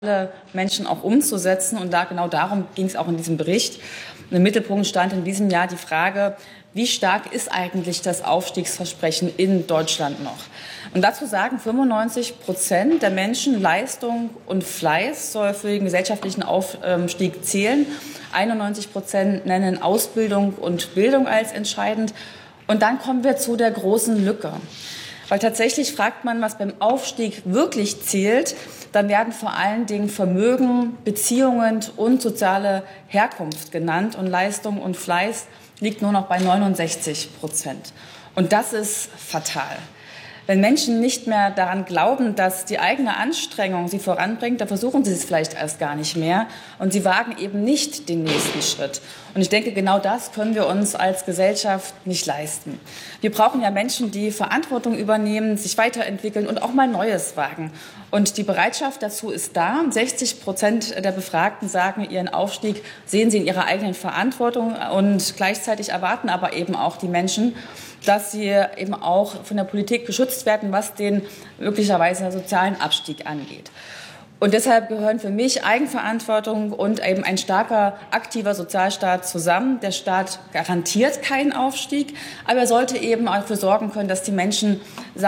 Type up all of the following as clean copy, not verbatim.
alle Menschen auch umzusetzen. Und genau darum ging es auch in diesem Bericht. Im Mittelpunkt stand in diesem Jahr die Frage, wie stark ist eigentlich das Aufstiegsversprechen in Deutschland noch? Und dazu sagen 95% der Menschen, Leistung und Fleiß soll für den gesellschaftlichen Aufstieg zählen. 91% nennen Ausbildung und Bildung als entscheidend. Und dann kommen wir zu der großen Lücke. Weil tatsächlich fragt man, was beim Aufstieg wirklich zählt, dann werden vor allen Dingen Vermögen, Beziehungen und soziale Herkunft genannt. Und Leistung und Fleiß liegt nur noch bei 69%. Und das ist fatal. Wenn Menschen nicht mehr daran glauben, dass die eigene Anstrengung sie voranbringt, dann versuchen sie es vielleicht erst gar nicht mehr und sie wagen eben nicht den nächsten Schritt. Und ich denke, genau das können wir uns als Gesellschaft nicht leisten. Wir brauchen ja Menschen, die Verantwortung übernehmen, sich weiterentwickeln und auch mal Neues wagen. Und die Bereitschaft dazu ist da. 60% der Befragten sagen, ihren Aufstieg sehen sie in ihrer eigenen Verantwortung und gleichzeitig erwarten aber eben auch die Menschen, dass sie eben auch von der Politik geschützt werden, was den möglicherweise sozialen Abstieg angeht. Und deshalb gehören für mich Eigenverantwortung und eben ein starker, aktiver Sozialstaat zusammen. Der Staat garantiert keinen Aufstieg, aber er sollte eben auch dafür sorgen können, dass die Menschen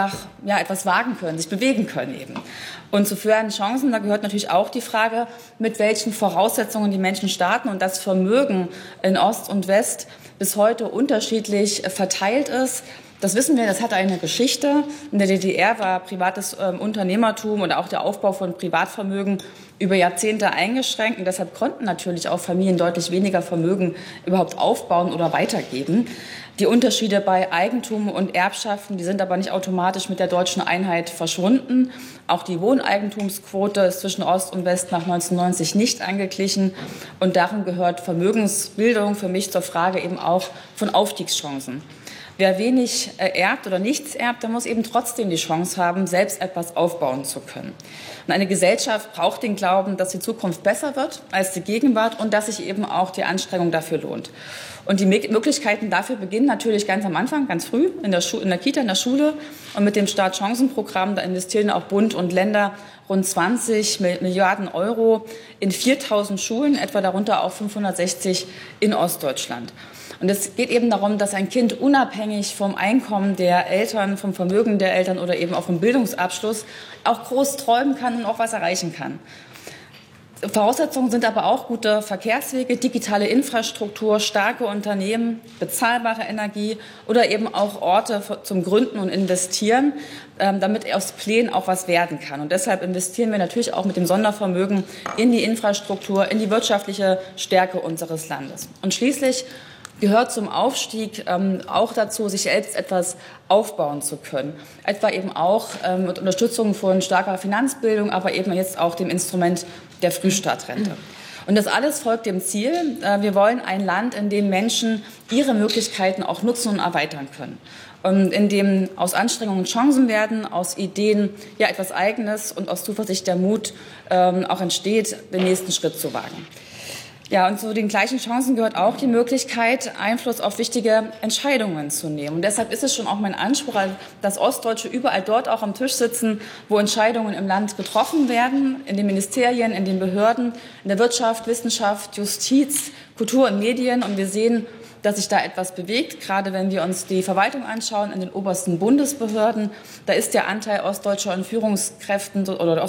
etwas wagen können, sich bewegen können eben. Und zu fairen Chancen, da gehört natürlich auch die Frage, mit welchen Voraussetzungen die Menschen starten und das Vermögen in Ost und West bis heute unterschiedlich verteilt ist. Das wissen wir, das hat eine Geschichte. In der DDR war privates Unternehmertum und auch der Aufbau von Privatvermögen über Jahrzehnte eingeschränkt. Und deshalb konnten natürlich auch Familien deutlich weniger Vermögen überhaupt aufbauen oder weitergeben. Die Unterschiede bei Eigentum und Erbschaften, die sind aber nicht automatisch mit der deutschen Einheit verschwunden. Auch die Wohneigentumsquote ist zwischen Ost und West nach 1990 nicht angeglichen. Und darin gehört Vermögensbildung für mich zur Frage eben auch von Aufstiegschancen. Wer wenig erbt oder nichts erbt, der muss eben trotzdem die Chance haben, selbst etwas aufbauen zu können. Und eine Gesellschaft braucht den Glauben, dass die Zukunft besser wird als die Gegenwart und dass sich eben auch die Anstrengung dafür lohnt. Und die Möglichkeiten dafür beginnen natürlich ganz am Anfang, ganz früh, in der Kita, in der Schule. Und mit dem Start-Chancen-Programm, da investieren auch Bund und Länder rund 20 Milliarden Euro in 4.000 Schulen, etwa darunter auch 560 in Ostdeutschland. Und es geht eben darum, dass ein Kind unabhängig vom Einkommen der Eltern, vom Vermögen der Eltern oder eben auch vom Bildungsabschluss auch groß träumen kann und auch was erreichen kann. Voraussetzungen sind aber auch gute Verkehrswege, digitale Infrastruktur, starke Unternehmen, bezahlbare Energie oder eben auch Orte zum Gründen und Investieren, damit aus Plänen auch was werden kann. Und deshalb investieren wir natürlich auch mit dem Sondervermögen in die Infrastruktur, in die wirtschaftliche Stärke unseres Landes. Und schließlich gehört zum Aufstieg auch dazu, sich selbst etwas aufbauen zu können. Etwa eben auch mit Unterstützung von starker Finanzbildung, aber eben jetzt auch dem Instrument der Frühstartrente. Und das alles folgt dem Ziel, wir wollen ein Land, in dem Menschen ihre Möglichkeiten auch nutzen und erweitern können. In dem aus Anstrengungen Chancen werden, aus Ideen etwas Eigenes und aus Zuversicht der Mut auch entsteht, den nächsten Schritt zu wagen. Ja, und zu den gleichen Chancen gehört auch die Möglichkeit, Einfluss auf wichtige Entscheidungen zu nehmen. Und deshalb ist es schon auch mein Anspruch, dass Ostdeutsche überall dort auch am Tisch sitzen, wo Entscheidungen im Land getroffen werden, in den Ministerien, in den Behörden, in der Wirtschaft, Wissenschaft, Justiz, Kultur und Medien. Und wir sehen, dass sich da etwas bewegt, gerade wenn wir uns die Verwaltung anschauen in den obersten Bundesbehörden. Da ist der Anteil ostdeutscher Führungskräfte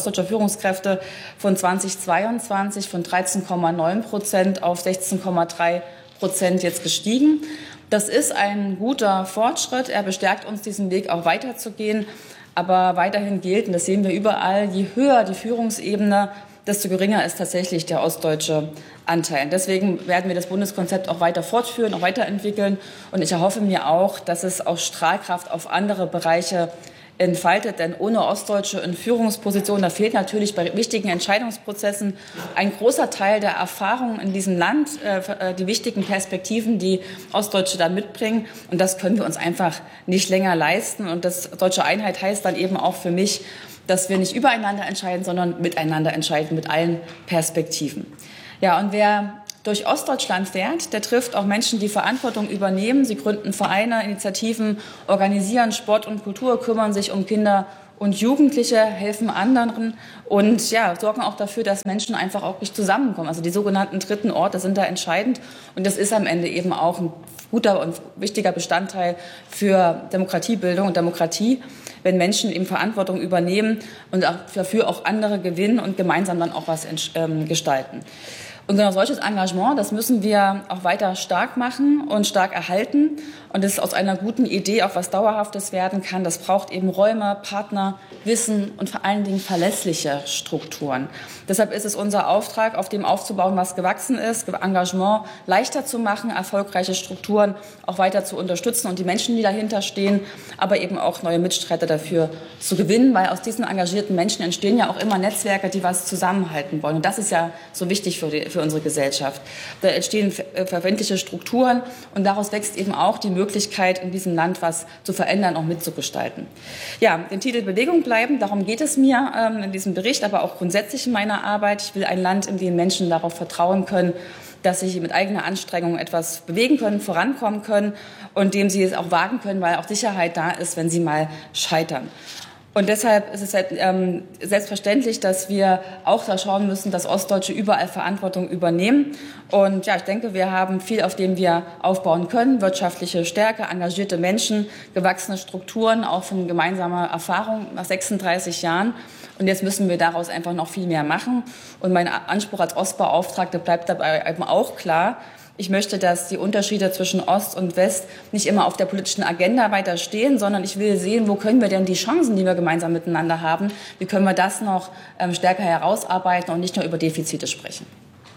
von 2022 von 13,9% auf 16,3% jetzt gestiegen. Das ist ein guter Fortschritt. Er bestärkt uns, diesen Weg auch weiterzugehen. Aber weiterhin gilt, und das sehen wir überall, je höher die Führungsebene, desto geringer ist tatsächlich der ostdeutsche Anteil. Deswegen werden wir das Bundeskonzept auch weiter fortführen, auch weiterentwickeln. Und ich erhoffe mir auch, dass es auch Strahlkraft auf andere Bereiche entfaltet. Denn ohne Ostdeutsche in Führungspositionen, da fehlt natürlich bei wichtigen Entscheidungsprozessen ein großer Teil der Erfahrung in diesem Land, die wichtigen Perspektiven, die Ostdeutsche da mitbringen. Und das können wir uns einfach nicht länger leisten. Und das deutsche Einheit heißt dann eben auch für mich, dass wir nicht übereinander entscheiden, sondern miteinander entscheiden, mit allen Perspektiven. Ja, und wer durch Ostdeutschland fährt, der trifft auch Menschen, die Verantwortung übernehmen. Sie gründen Vereine, Initiativen, organisieren Sport und Kultur, kümmern sich um Kinder und Jugendliche helfen anderen und ja, sorgen auch dafür, dass Menschen einfach auch nicht zusammenkommen. Also die sogenannten dritten Orte sind da entscheidend und das ist am Ende eben auch ein guter und wichtiger Bestandteil für Demokratiebildung und Demokratie, wenn Menschen eben Verantwortung übernehmen und dafür auch andere gewinnen und gemeinsam dann auch was gestalten. Und genau solches Engagement, das müssen wir auch weiter stark machen und stark erhalten. Und das aus einer guten Idee auch was Dauerhaftes werden kann. Das braucht eben Räume, Partner, Wissen und vor allen Dingen verlässliche Strukturen. Deshalb ist es unser Auftrag, auf dem aufzubauen, was gewachsen ist, Engagement leichter zu machen, erfolgreiche Strukturen auch weiter zu unterstützen und die Menschen, die dahinter stehen, aber eben auch neue Mitstreiter dafür zu gewinnen, weil aus diesen engagierten Menschen entstehen ja auch immer Netzwerke, die was zusammenhalten wollen. Und das ist ja so wichtig für unsere Gesellschaft. Da entstehen verbindliche Strukturen und daraus wächst eben auch die Möglichkeit, in diesem Land was zu verändern, auch mitzugestalten. Ja, den Titel Bewegung bleiben, darum geht es mir in diesem Bericht, aber auch grundsätzlich in meiner Arbeit. Ich will ein Land, in dem Menschen darauf vertrauen können, dass sie mit eigener Anstrengung etwas bewegen können, vorankommen können und dem sie es auch wagen können, weil auch Sicherheit da ist, wenn sie mal scheitern. Und deshalb ist es selbstverständlich, dass wir auch da schauen müssen, dass Ostdeutsche überall Verantwortung übernehmen. Und ja, ich denke, wir haben viel, auf dem wir aufbauen können. Wirtschaftliche Stärke, engagierte Menschen, gewachsene Strukturen, auch von gemeinsamer Erfahrung nach 36 Jahren. Und jetzt müssen wir daraus einfach noch viel mehr machen. Und mein Anspruch als Ostbeauftragte bleibt dabei eben auch klar. Ich möchte, dass die Unterschiede zwischen Ost und West nicht immer auf der politischen Agenda weiter stehen, sondern ich will sehen, wo können wir denn die Chancen, die wir gemeinsam miteinander haben, wie können wir das noch stärker herausarbeiten und nicht nur über Defizite sprechen.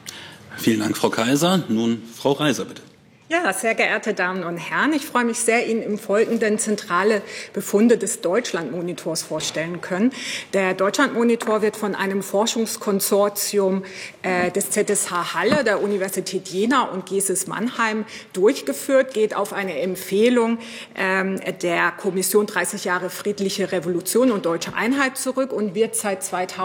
Vielen Dank, Frau Kaiser. Nun Frau Reiser, bitte. Ja, sehr geehrte Damen und Herren, ich freue mich sehr, Ihnen im Folgenden zentrale Befunde des Deutschlandmonitors vorstellen können. Der Deutschlandmonitor wird von einem Forschungskonsortium des ZSH Halle, der Universität Jena und GESIS Mannheim durchgeführt, geht auf eine Empfehlung der Kommission 30 Jahre friedliche Revolution und deutsche Einheit zurück und wird seit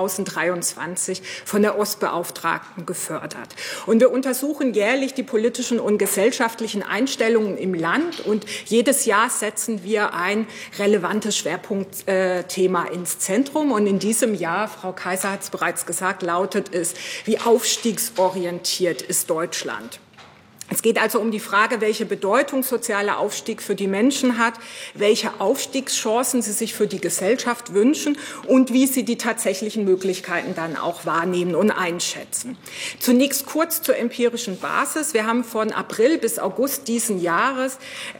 2023 von der Ostbeauftragten gefördert. Und wir untersuchen jährlich die politischen und gesellschaftlichen Einstellungen im Land und jedes Jahr setzen wir ein relevantes Schwerpunktthema ins Zentrum. Und in diesem Jahr, Frau Kaiser hat es bereits gesagt, lautet es, wie aufstiegsorientiert ist Deutschland? Es geht also um die Frage, welche Bedeutung sozialer Aufstieg für die Menschen hat, welche Aufstiegschancen sie sich für die Gesellschaft wünschen und wie sie die tatsächlichen Möglichkeiten dann auch wahrnehmen und einschätzen. Zunächst kurz zur empirischen Basis. Wir haben von April bis August diesen Jahres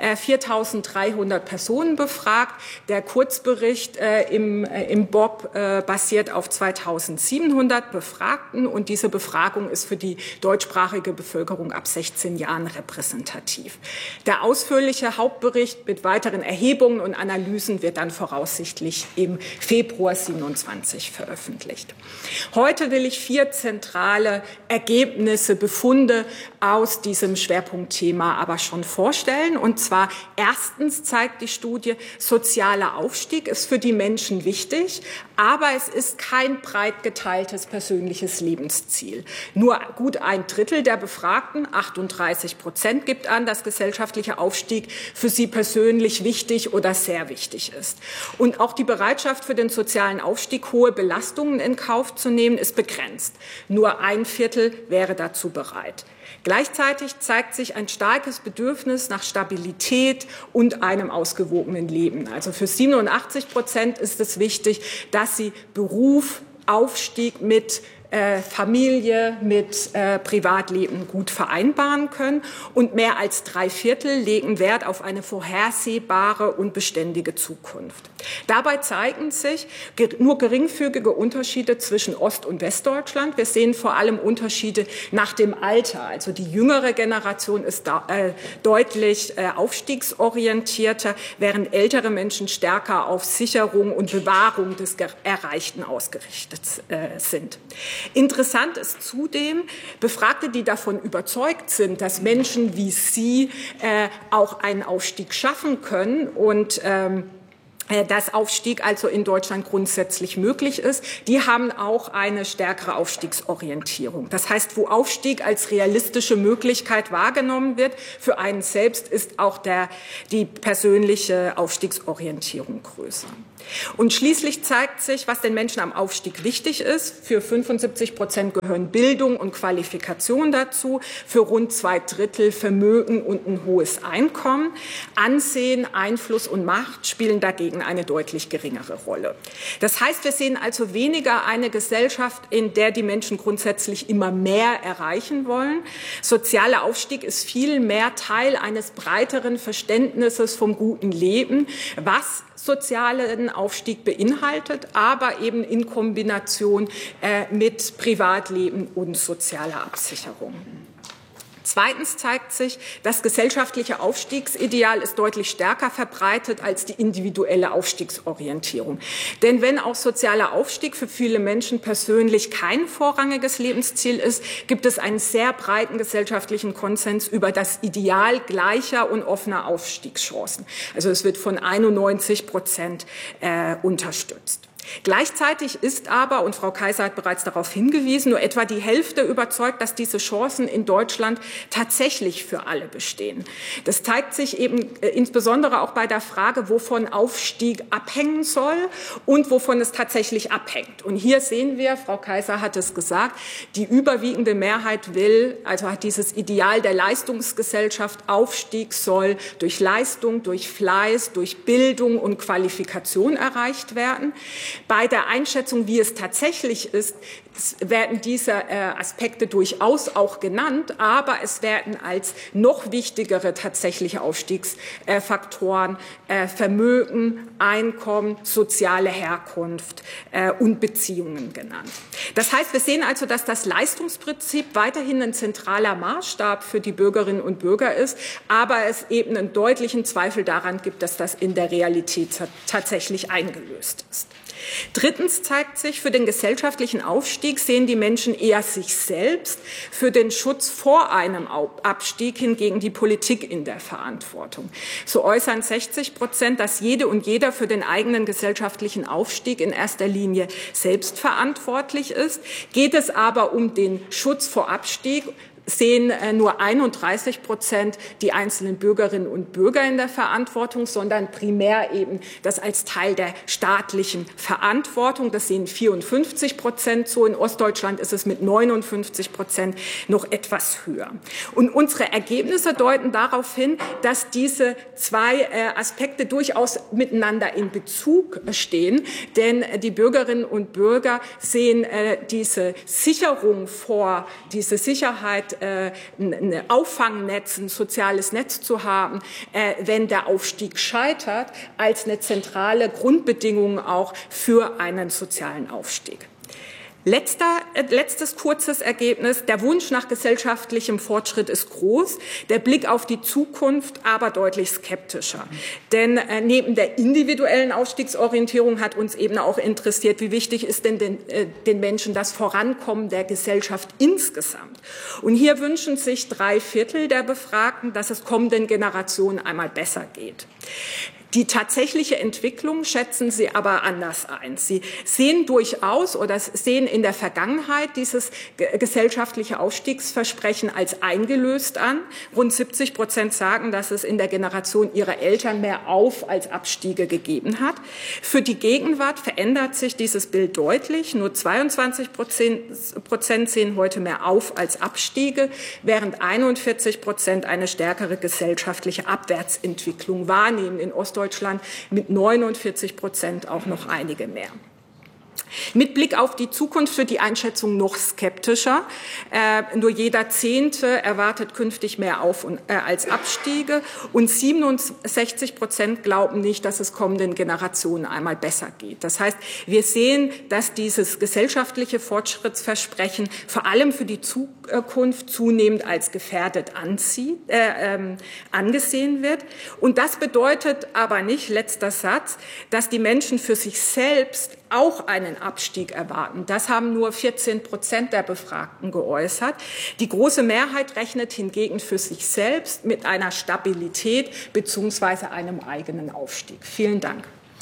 4.300 Personen befragt. Der Kurzbericht im BOB basiert auf 2.700 Befragten und diese Befragung ist für die deutschsprachige Bevölkerung ab 16 Jahren repräsentativ. Der ausführliche Hauptbericht mit weiteren Erhebungen und Analysen wird dann voraussichtlich im Februar 27 veröffentlicht. Heute will ich 4 zentrale Ergebnisse, Befunde aus diesem Schwerpunktthema aber schon vorstellen. Und zwar erstens zeigt die Studie, sozialer Aufstieg ist für die Menschen wichtig, aber es ist kein breit geteiltes persönliches Lebensziel. Nur gut 1/3 der Befragten, 38%, gibt an, dass gesellschaftlicher Aufstieg für sie persönlich wichtig oder sehr wichtig ist. Und auch die Bereitschaft für den sozialen Aufstieg, hohe Belastungen in Kauf zu nehmen, ist begrenzt. Nur 1/4 wäre dazu bereit. Gleichzeitig zeigt sich ein starkes Bedürfnis nach Stabilität und einem ausgewogenen Leben. Also für 87% ist es wichtig, dass sie Beruf, Aufstieg mit Familie mit Privatleben gut vereinbaren können. Und mehr als 3/4 legen Wert auf eine vorhersehbare und beständige Zukunft. Dabei zeigen sich nur geringfügige Unterschiede zwischen Ost- und Westdeutschland. Wir sehen vor allem Unterschiede nach dem Alter. Also die jüngere Generation ist deutlich aufstiegsorientierter, während ältere Menschen stärker auf Sicherung und Bewahrung des Erreichten ausgerichtet sind. Interessant ist zudem, Befragte, die davon überzeugt sind, dass Menschen wie Sie auch einen Aufstieg schaffen können und dass Aufstieg also in Deutschland grundsätzlich möglich ist. Die haben auch eine stärkere Aufstiegsorientierung. Das heißt, wo Aufstieg als realistische Möglichkeit wahrgenommen wird, für einen selbst ist auch die persönliche Aufstiegsorientierung größer. Und schließlich zeigt sich, was den Menschen am Aufstieg wichtig ist. Für 75% gehören Bildung und Qualifikation dazu, für rund 2/3 Vermögen und ein hohes Einkommen. Ansehen, Einfluss und Macht spielen dagegen eine deutlich geringere Rolle. Das heißt, wir sehen also weniger eine Gesellschaft, in der die Menschen grundsätzlich immer mehr erreichen wollen. Sozialer Aufstieg ist viel mehr Teil eines breiteren Verständnisses vom guten Leben, was sozialen Aufstieg beinhaltet, aber eben in Kombination mit Privatleben und sozialer Absicherung. Zweitens zeigt sich, das gesellschaftliche Aufstiegsideal ist deutlich stärker verbreitet als die individuelle Aufstiegsorientierung. Denn wenn auch sozialer Aufstieg für viele Menschen persönlich kein vorrangiges Lebensziel ist, gibt es einen sehr breiten gesellschaftlichen Konsens über das Ideal gleicher und offener Aufstiegschancen. Also es wird von 91% unterstützt. Gleichzeitig ist aber, und Frau Kaiser hat bereits darauf hingewiesen, nur etwa die Hälfte überzeugt, dass diese Chancen in Deutschland tatsächlich für alle bestehen. Das zeigt sich eben insbesondere auch bei der Frage, wovon Aufstieg abhängen soll und wovon es tatsächlich abhängt. Und hier sehen wir, Frau Kaiser hat es gesagt, die überwiegende Mehrheit will, also hat dieses Ideal der Leistungsgesellschaft, Aufstieg soll durch Leistung, durch Fleiß, durch Bildung und Qualifikation erreicht werden. Bei der Einschätzung, wie es tatsächlich ist, werden diese Aspekte durchaus auch genannt, aber es werden als noch wichtigere tatsächliche Aufstiegsfaktoren Vermögen, Einkommen, soziale Herkunft und Beziehungen genannt. Das heißt, wir sehen also, dass das Leistungsprinzip weiterhin ein zentraler Maßstab für die Bürgerinnen und Bürger ist, aber es eben einen deutlichen Zweifel daran gibt, dass das in der Realität tatsächlich eingelöst ist. Drittens zeigt sich, für den gesellschaftlichen Aufstieg sehen die Menschen eher sich selbst, für den Schutz vor einem Abstieg hingegen die Politik in der Verantwortung. So äußern 60%, dass jede und jeder für den eigenen gesellschaftlichen Aufstieg in erster Linie selbst verantwortlich ist. Geht es aber um den Schutz vor Abstieg, sehen nur 31% die einzelnen Bürgerinnen und Bürger in der Verantwortung, sondern primär eben das als Teil der staatlichen Verantwortung. Das sehen 54% so. In Ostdeutschland ist es mit 59% noch etwas höher. Und unsere Ergebnisse deuten darauf hin, dass diese zwei Aspekte durchaus miteinander in Bezug stehen, denn die Bürgerinnen und Bürger sehen diese Sicherung vor, diese Sicherheit, ein Auffangnetz, ein soziales Netz zu haben, wenn der Aufstieg scheitert, als eine zentrale Grundbedingung auch für einen sozialen Aufstieg. Letztes kurzes Ergebnis. Der Wunsch nach gesellschaftlichem Fortschritt ist groß, der Blick auf die Zukunft aber deutlich skeptischer. Denn neben der individuellen Aufstiegsorientierung hat uns eben auch interessiert, wie wichtig ist denn den Menschen das Vorankommen der Gesellschaft insgesamt. Und hier wünschen sich 3/4 der Befragten, dass es kommenden Generationen einmal besser geht. Die tatsächliche Entwicklung schätzen Sie aber anders ein. Sie sehen durchaus oder sehen in der Vergangenheit dieses gesellschaftliche Aufstiegsversprechen als eingelöst an. Rund 70% sagen, dass es in der Generation ihrer Eltern mehr Auf- als Abstiege gegeben hat. Für die Gegenwart verändert sich dieses Bild deutlich. Nur 22% sehen heute mehr Auf- als Abstiege, während 41% eine stärkere gesellschaftliche Abwärtsentwicklung wahrnehmen. In Ostdeutschland mit 49% auch noch einige mehr. Mit Blick auf die Zukunft wird die Einschätzung noch skeptischer. Nur jeder Zehnte erwartet künftig mehr Auf- als Abstiege und 67% glauben nicht, dass es kommenden Generationen einmal besser geht. Das heißt, wir sehen, dass dieses gesellschaftliche Fortschrittsversprechen vor allem für die Zukunft zunehmend als gefährdet angesehen wird. Und das bedeutet aber nicht, letzter Satz, dass die Menschen für sich selbst auch einen Abstieg erwarten. Das haben nur 14% der Befragten geäußert. Die große Mehrheit rechnet hingegen für sich selbst mit einer Stabilität bzw. einem eigenen Aufstieg. Vielen Dank.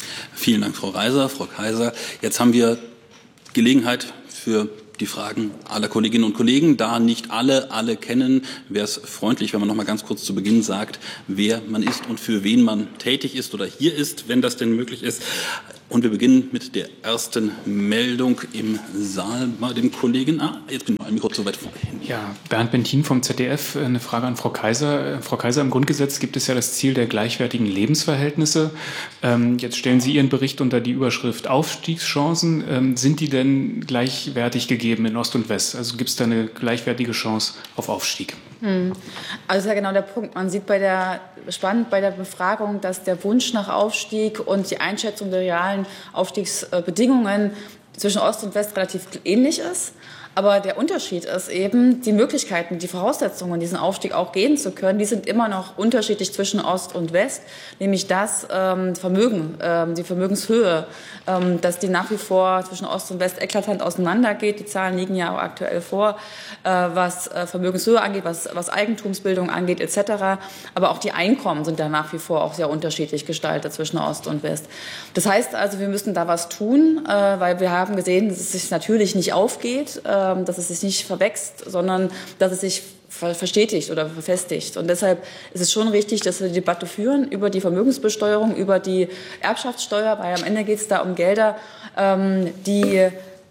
Vielen Dank, Frau Reiser. Frau Kaiser, jetzt haben wir Gelegenheit für die Fragen aller Kolleginnen und Kollegen. Da nicht alle kennen, wäre es freundlich, wenn man noch mal ganz kurz zu Beginn sagt, wer man ist und für wen man tätig ist oder hier ist, wenn das denn möglich ist. Und wir beginnen mit der ersten Meldung im Saal bei dem Kollegen. Jetzt bin ich ein Mikro zu weit vor. Ja, Bernd Bentin vom ZDF. Eine Frage an Frau Kaiser. Frau Kaiser, im Grundgesetz gibt es ja das Ziel der gleichwertigen Lebensverhältnisse. Jetzt stellen Sie Ihren Bericht unter die Überschrift Aufstiegschancen. Sind die denn gleichwertig gegeben in Ost und West? Also gibt es da eine gleichwertige Chance auf Aufstieg? Also das ist ja genau der Punkt. Man sieht spannend bei der Befragung, dass der Wunsch nach Aufstieg und die Einschätzung der realen Aufstiegsbedingungen zwischen Ost und West relativ ähnlich ist. Aber der Unterschied ist eben, die Möglichkeiten, die Voraussetzungen, diesen Aufstieg auch gehen zu können, die sind immer noch unterschiedlich zwischen Ost und West. Nämlich das Vermögen, die Vermögenshöhe, dass die nach wie vor zwischen Ost und West eklatant auseinandergeht. Die Zahlen liegen ja auch aktuell vor, was Vermögenshöhe angeht, was Eigentumsbildung angeht etc. Aber auch die Einkommen sind ja nach wie vor auch sehr unterschiedlich gestaltet zwischen Ost und West. Das heißt also, wir müssen da was tun, weil wir haben gesehen, dass es sich natürlich nicht aufgeht, dass es sich nicht verwächst, sondern dass es sich verstetigt oder verfestigt. Und deshalb ist es schon richtig, dass wir die Debatte führen über die Vermögensbesteuerung, über die Erbschaftssteuer, weil am Ende geht es da um Gelder, die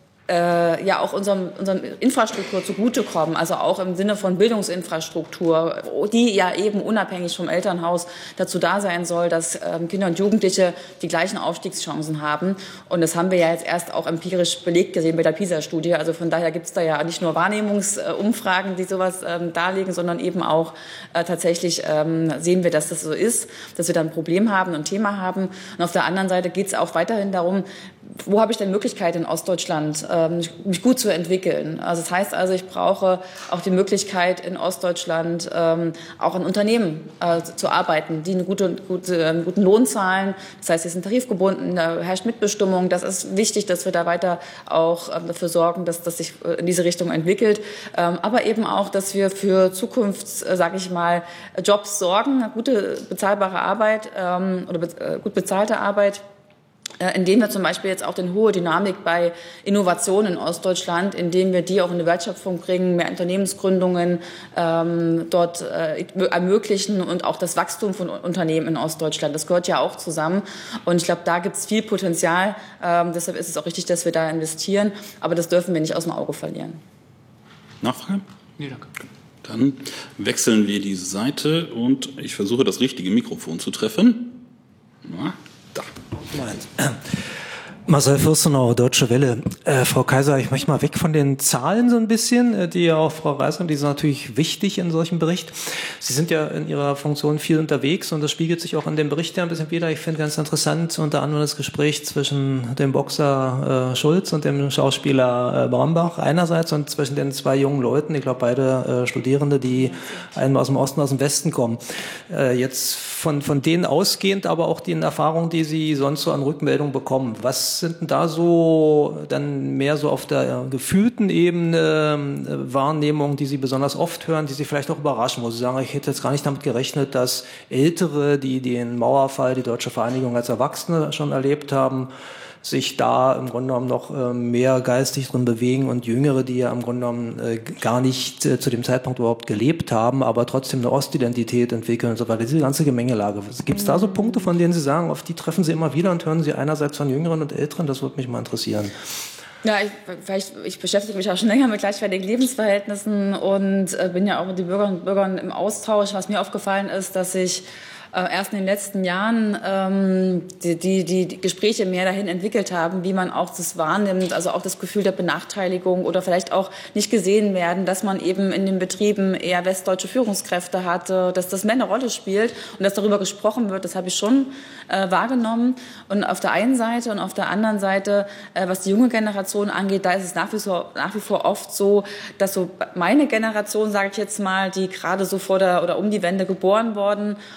ja auch unseren Infrastruktur zugutekommen, also auch im Sinne von Bildungsinfrastruktur, die ja eben unabhängig vom Elternhaus dazu da sein soll, dass Kinder und Jugendliche die gleichen Aufstiegschancen haben. Und das haben wir ja jetzt erst auch empirisch belegt gesehen bei der PISA-Studie. Also von daher gibt es da ja nicht nur Wahrnehmungsumfragen, die sowas darlegen, sondern eben auch tatsächlich sehen wir, dass das so ist, dass wir da ein Problem haben, ein Thema haben. Und auf der anderen Seite geht es auch weiterhin darum, wo habe ich denn Möglichkeit in Ostdeutschland, mich gut zu entwickeln? Also das heißt also, ich brauche auch die Möglichkeit in Ostdeutschland auch in Unternehmen zu arbeiten, die einen guten Lohn zahlen. Das heißt, sie sind tarifgebunden, da herrscht Mitbestimmung. Das ist wichtig, dass wir da weiter auch dafür sorgen, dass das sich in diese Richtung entwickelt. Aber eben auch, dass wir für sage ich mal, Jobs sorgen, gute bezahlbare Arbeit oder gut bezahlte Arbeit, indem wir zum Beispiel jetzt auch die hohe Dynamik bei Innovationen in Ostdeutschland, indem wir die auch in die Wertschöpfung bringen, mehr Unternehmensgründungen dort ermöglichen und auch das Wachstum von Unternehmen in Ostdeutschland. Das gehört ja auch zusammen. Und ich glaube, da gibt es viel Potenzial. Deshalb ist es auch richtig, dass wir da investieren. Aber das dürfen wir nicht aus dem Auge verlieren. Nachfrage? Nee, danke. Dann wechseln wir die Seite und ich versuche, das richtige Mikrofon zu treffen. Ja, da. Marcel Fürstenau, Deutsche Welle. Frau Kaiser, ich möchte mal weg von den Zahlen so ein bisschen, die ja auch Frau Reiser, die sind natürlich wichtig in solchen Bericht. Sie sind ja in Ihrer Funktion viel unterwegs und das spiegelt sich auch in dem Bericht ja ein bisschen wieder. Ich finde ganz interessant, unter anderem das Gespräch zwischen dem Boxer Schulz und dem Schauspieler Brambach einerseits und zwischen den zwei jungen Leuten, ich glaube beide Studierende, die einmal aus dem Osten, aus dem Westen kommen. Jetzt von denen ausgehend, aber auch den Erfahrungen, die Sie sonst so an Rückmeldungen bekommen. Was sind denn da so dann mehr so auf der gefühlten Ebene Wahrnehmungen, die Sie besonders oft hören, die Sie vielleicht auch überraschen, wo Sie sagen, ich hätte jetzt gar nicht damit gerechnet, dass Ältere, die den Mauerfall, die deutsche Vereinigung als Erwachsene schon erlebt haben, sich da im Grunde genommen noch mehr geistig drin bewegen und Jüngere, die ja im Grunde genommen gar nicht zu dem Zeitpunkt überhaupt gelebt haben, aber trotzdem eine Ostidentität entwickeln und so weiter. Diese ganze Gemengelage. Gibt es da so Punkte, von denen Sie sagen, auf die treffen Sie immer wieder und hören Sie einerseits von Jüngeren und Älteren? Das würde mich mal interessieren. Ja, ich beschäftige mich auch schon länger mit gleichwertigen Lebensverhältnissen und bin ja auch mit den Bürgerinnen und Bürgern im Austausch. Was mir aufgefallen ist, dass ich erst in den letzten Jahren die Gespräche mehr dahin entwickelt haben, wie man auch das wahrnimmt, also auch das Gefühl der Benachteiligung oder vielleicht auch nicht gesehen werden, dass man eben in den Betrieben eher westdeutsche Führungskräfte hatte, dass das mehr eine Rolle spielt und dass darüber gesprochen wird, das habe ich schon wahrgenommen. Und auf der einen Seite und auf der anderen Seite, was die junge Generation angeht, da ist es nach wie vor oft so, dass so meine Generation, sage ich jetzt mal, die gerade so vor der oder um die Wende geboren worden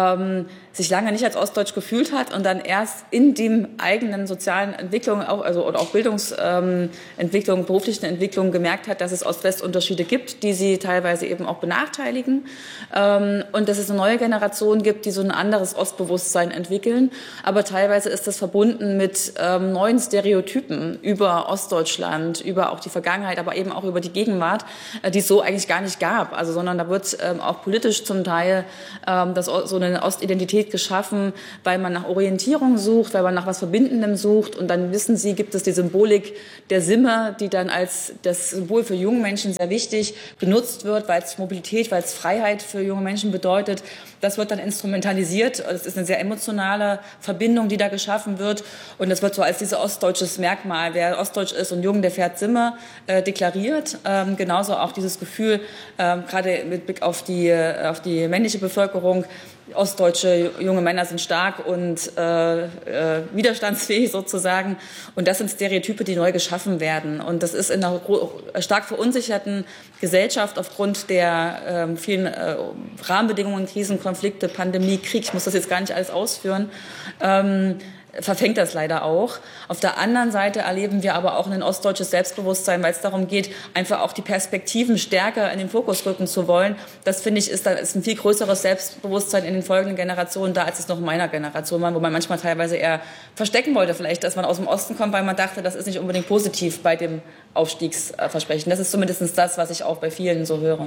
sich lange nicht als ostdeutsch gefühlt hat und dann erst in dem eigenen sozialen Entwicklung oder auch Bildungsentwicklung, beruflichen Entwicklung gemerkt hat, dass es Ost-West-Unterschiede gibt, die sie teilweise eben auch benachteiligen, und dass es eine neue Generation gibt, die so ein anderes Ostbewusstsein entwickeln. Aber teilweise ist das verbunden mit neuen Stereotypen über Ostdeutschland, über auch die Vergangenheit, aber eben auch über die Gegenwart, die es so eigentlich gar nicht gab. Also, sondern da wird auch politisch zum Teil so eine Ostidentität geschaffen, weil man nach Orientierung sucht, weil man nach was Verbindendem sucht. Und dann wissen Sie, gibt es die Symbolik der Simme, die dann als das Symbol für junge Menschen sehr wichtig genutzt wird, weil es Mobilität, weil es Freiheit für junge Menschen bedeutet. Das wird dann instrumentalisiert. Es ist eine sehr emotionale Verbindung, die da geschaffen wird. Und das wird so als dieses ostdeutsches Merkmal, wer ostdeutsch ist und jung, der fährt Simme, deklariert. Genauso auch dieses Gefühl, gerade mit Blick auf die männliche Bevölkerung, ostdeutsche junge Männer sind stark und widerstandsfähig sozusagen. Und das sind Stereotype, die neu geschaffen werden. Und das ist in einer stark verunsicherten Gesellschaft aufgrund der vielen Rahmenbedingungen, Krisen, Konflikte, Pandemie, Krieg, ich muss das jetzt gar nicht alles ausführen, verfängt das leider auch. Auf der anderen Seite erleben wir aber auch ein ostdeutsches Selbstbewusstsein, weil es darum geht, einfach auch die Perspektiven stärker in den Fokus rücken zu wollen. Das, finde ich, ist ein viel größeres Selbstbewusstsein in den folgenden Generationen da, als es noch in meiner Generation war, wo man manchmal teilweise eher verstecken wollte, vielleicht, dass man aus dem Osten kommt, weil man dachte, das ist nicht unbedingt positiv bei dem Aufstiegsversprechen. Das ist zumindest das, was ich auch bei vielen so höre.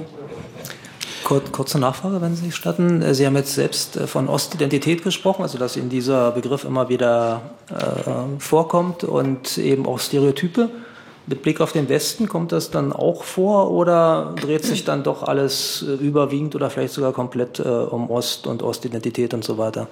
Kurze Nachfrage, wenn Sie statten. Sie haben jetzt selbst von Ostidentität gesprochen, also dass Ihnen dieser Begriff immer wieder vorkommt und eben auch Stereotype. Mit Blick auf den Westen kommt das dann auch vor oder dreht sich dann doch alles überwiegend oder vielleicht sogar komplett um Ost und Ostidentität und so weiter?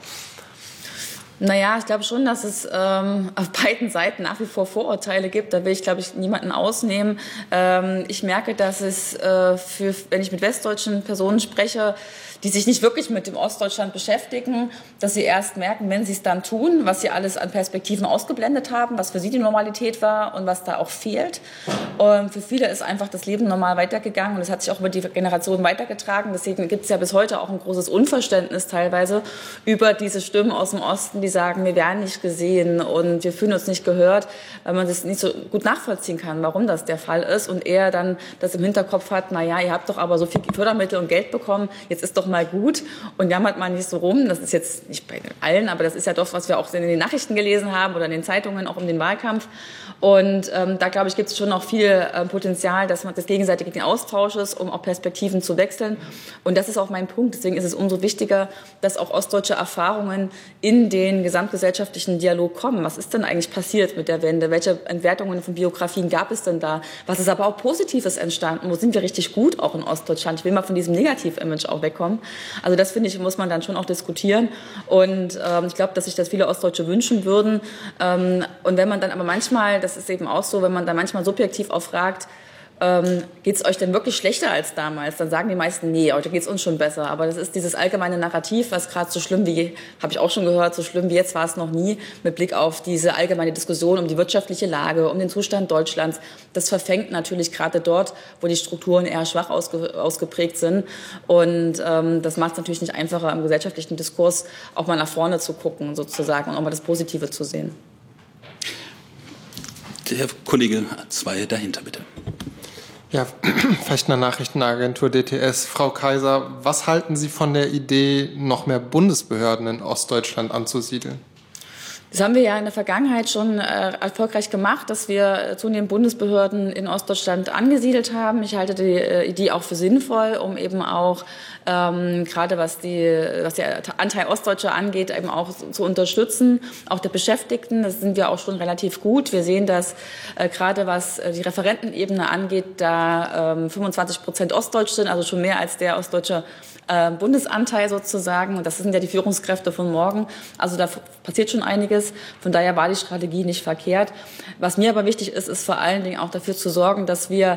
Naja, ich glaube schon, dass es auf beiden Seiten nach wie vor Vorurteile gibt. Da will ich, glaube ich, niemanden ausnehmen. Ich merke, dass es wenn ich mit westdeutschen Personen spreche, die sich nicht wirklich mit dem Ostdeutschland beschäftigen, dass sie erst merken, wenn sie es dann tun, was sie alles an Perspektiven ausgeblendet haben, was für sie die Normalität war und was da auch fehlt. Und für viele ist einfach das Leben normal weitergegangen und es hat sich auch über die Generationen weitergetragen. Deswegen gibt es ja bis heute auch ein großes Unverständnis teilweise über diese Stimmen aus dem Osten, die sagen, wir werden nicht gesehen und wir fühlen uns nicht gehört, weil man das nicht so gut nachvollziehen kann, warum das der Fall ist und eher dann das im Hinterkopf hat, naja, ihr habt doch aber so viel Fördermittel und Geld bekommen, jetzt ist doch mal gut und jammert mal nicht so rum. Das ist jetzt nicht bei allen, aber das ist ja doch, was wir auch in den Nachrichten gelesen haben oder in den Zeitungen, auch um den Wahlkampf. Und da, glaube ich, gibt es schon noch viel Potenzial, dass man des gegenseitigen Austausches, um auch Perspektiven zu wechseln. Und das ist auch mein Punkt. Deswegen ist es umso wichtiger, dass auch ostdeutsche Erfahrungen in den gesamtgesellschaftlichen Dialog kommen. Was ist denn eigentlich passiert mit der Wende? Welche Entwertungen von Biografien gab es denn da? Was ist aber auch Positives entstanden? Wo sind wir richtig gut auch in Ostdeutschland? Ich will mal von diesem Negativ-Image auch wegkommen. Also das, finde ich, muss man dann schon auch diskutieren. Und ich glaube, dass sich das viele Ostdeutsche wünschen würden. Und wenn man dann aber manchmal, das ist eben auch so, wenn man dann manchmal subjektiv auch fragt, geht es euch denn wirklich schlechter als damals? Dann sagen die meisten, nee, heute geht es uns schon besser. Aber das ist dieses allgemeine Narrativ, was gerade so schlimm wie, habe ich auch schon gehört, so schlimm wie jetzt war es noch nie, mit Blick auf diese allgemeine Diskussion um die wirtschaftliche Lage, um den Zustand Deutschlands. Das verfängt natürlich gerade dort, wo die Strukturen eher schwach ausgeprägt sind. Und das macht es natürlich nicht einfacher, im gesellschaftlichen Diskurs auch mal nach vorne zu gucken, sozusagen, und auch mal das Positive zu sehen. Der Kollege 2 dahinter, bitte. Ja, Fechtner Nachrichtenagentur DTS. Frau Kaiser, was halten Sie von der Idee, noch mehr Bundesbehörden in Ostdeutschland anzusiedeln? Das haben wir ja in der Vergangenheit schon erfolgreich gemacht, dass wir zunehmend Bundesbehörden in Ostdeutschland angesiedelt haben. Ich halte die Idee auch für sinnvoll, um eben auch gerade was der Anteil Ostdeutscher angeht, eben auch zu unterstützen, auch der Beschäftigten. Das sind wir auch schon relativ gut. Wir sehen, dass gerade was die Referentenebene angeht, da 25% Ostdeutsch sind, also schon mehr als der ostdeutsche Bundesanteil sozusagen. Und das sind ja die Führungskräfte von morgen. Also da passiert schon einiges. Von daher war die Strategie nicht verkehrt. Was mir aber wichtig ist, ist vor allen Dingen auch dafür zu sorgen, dass wir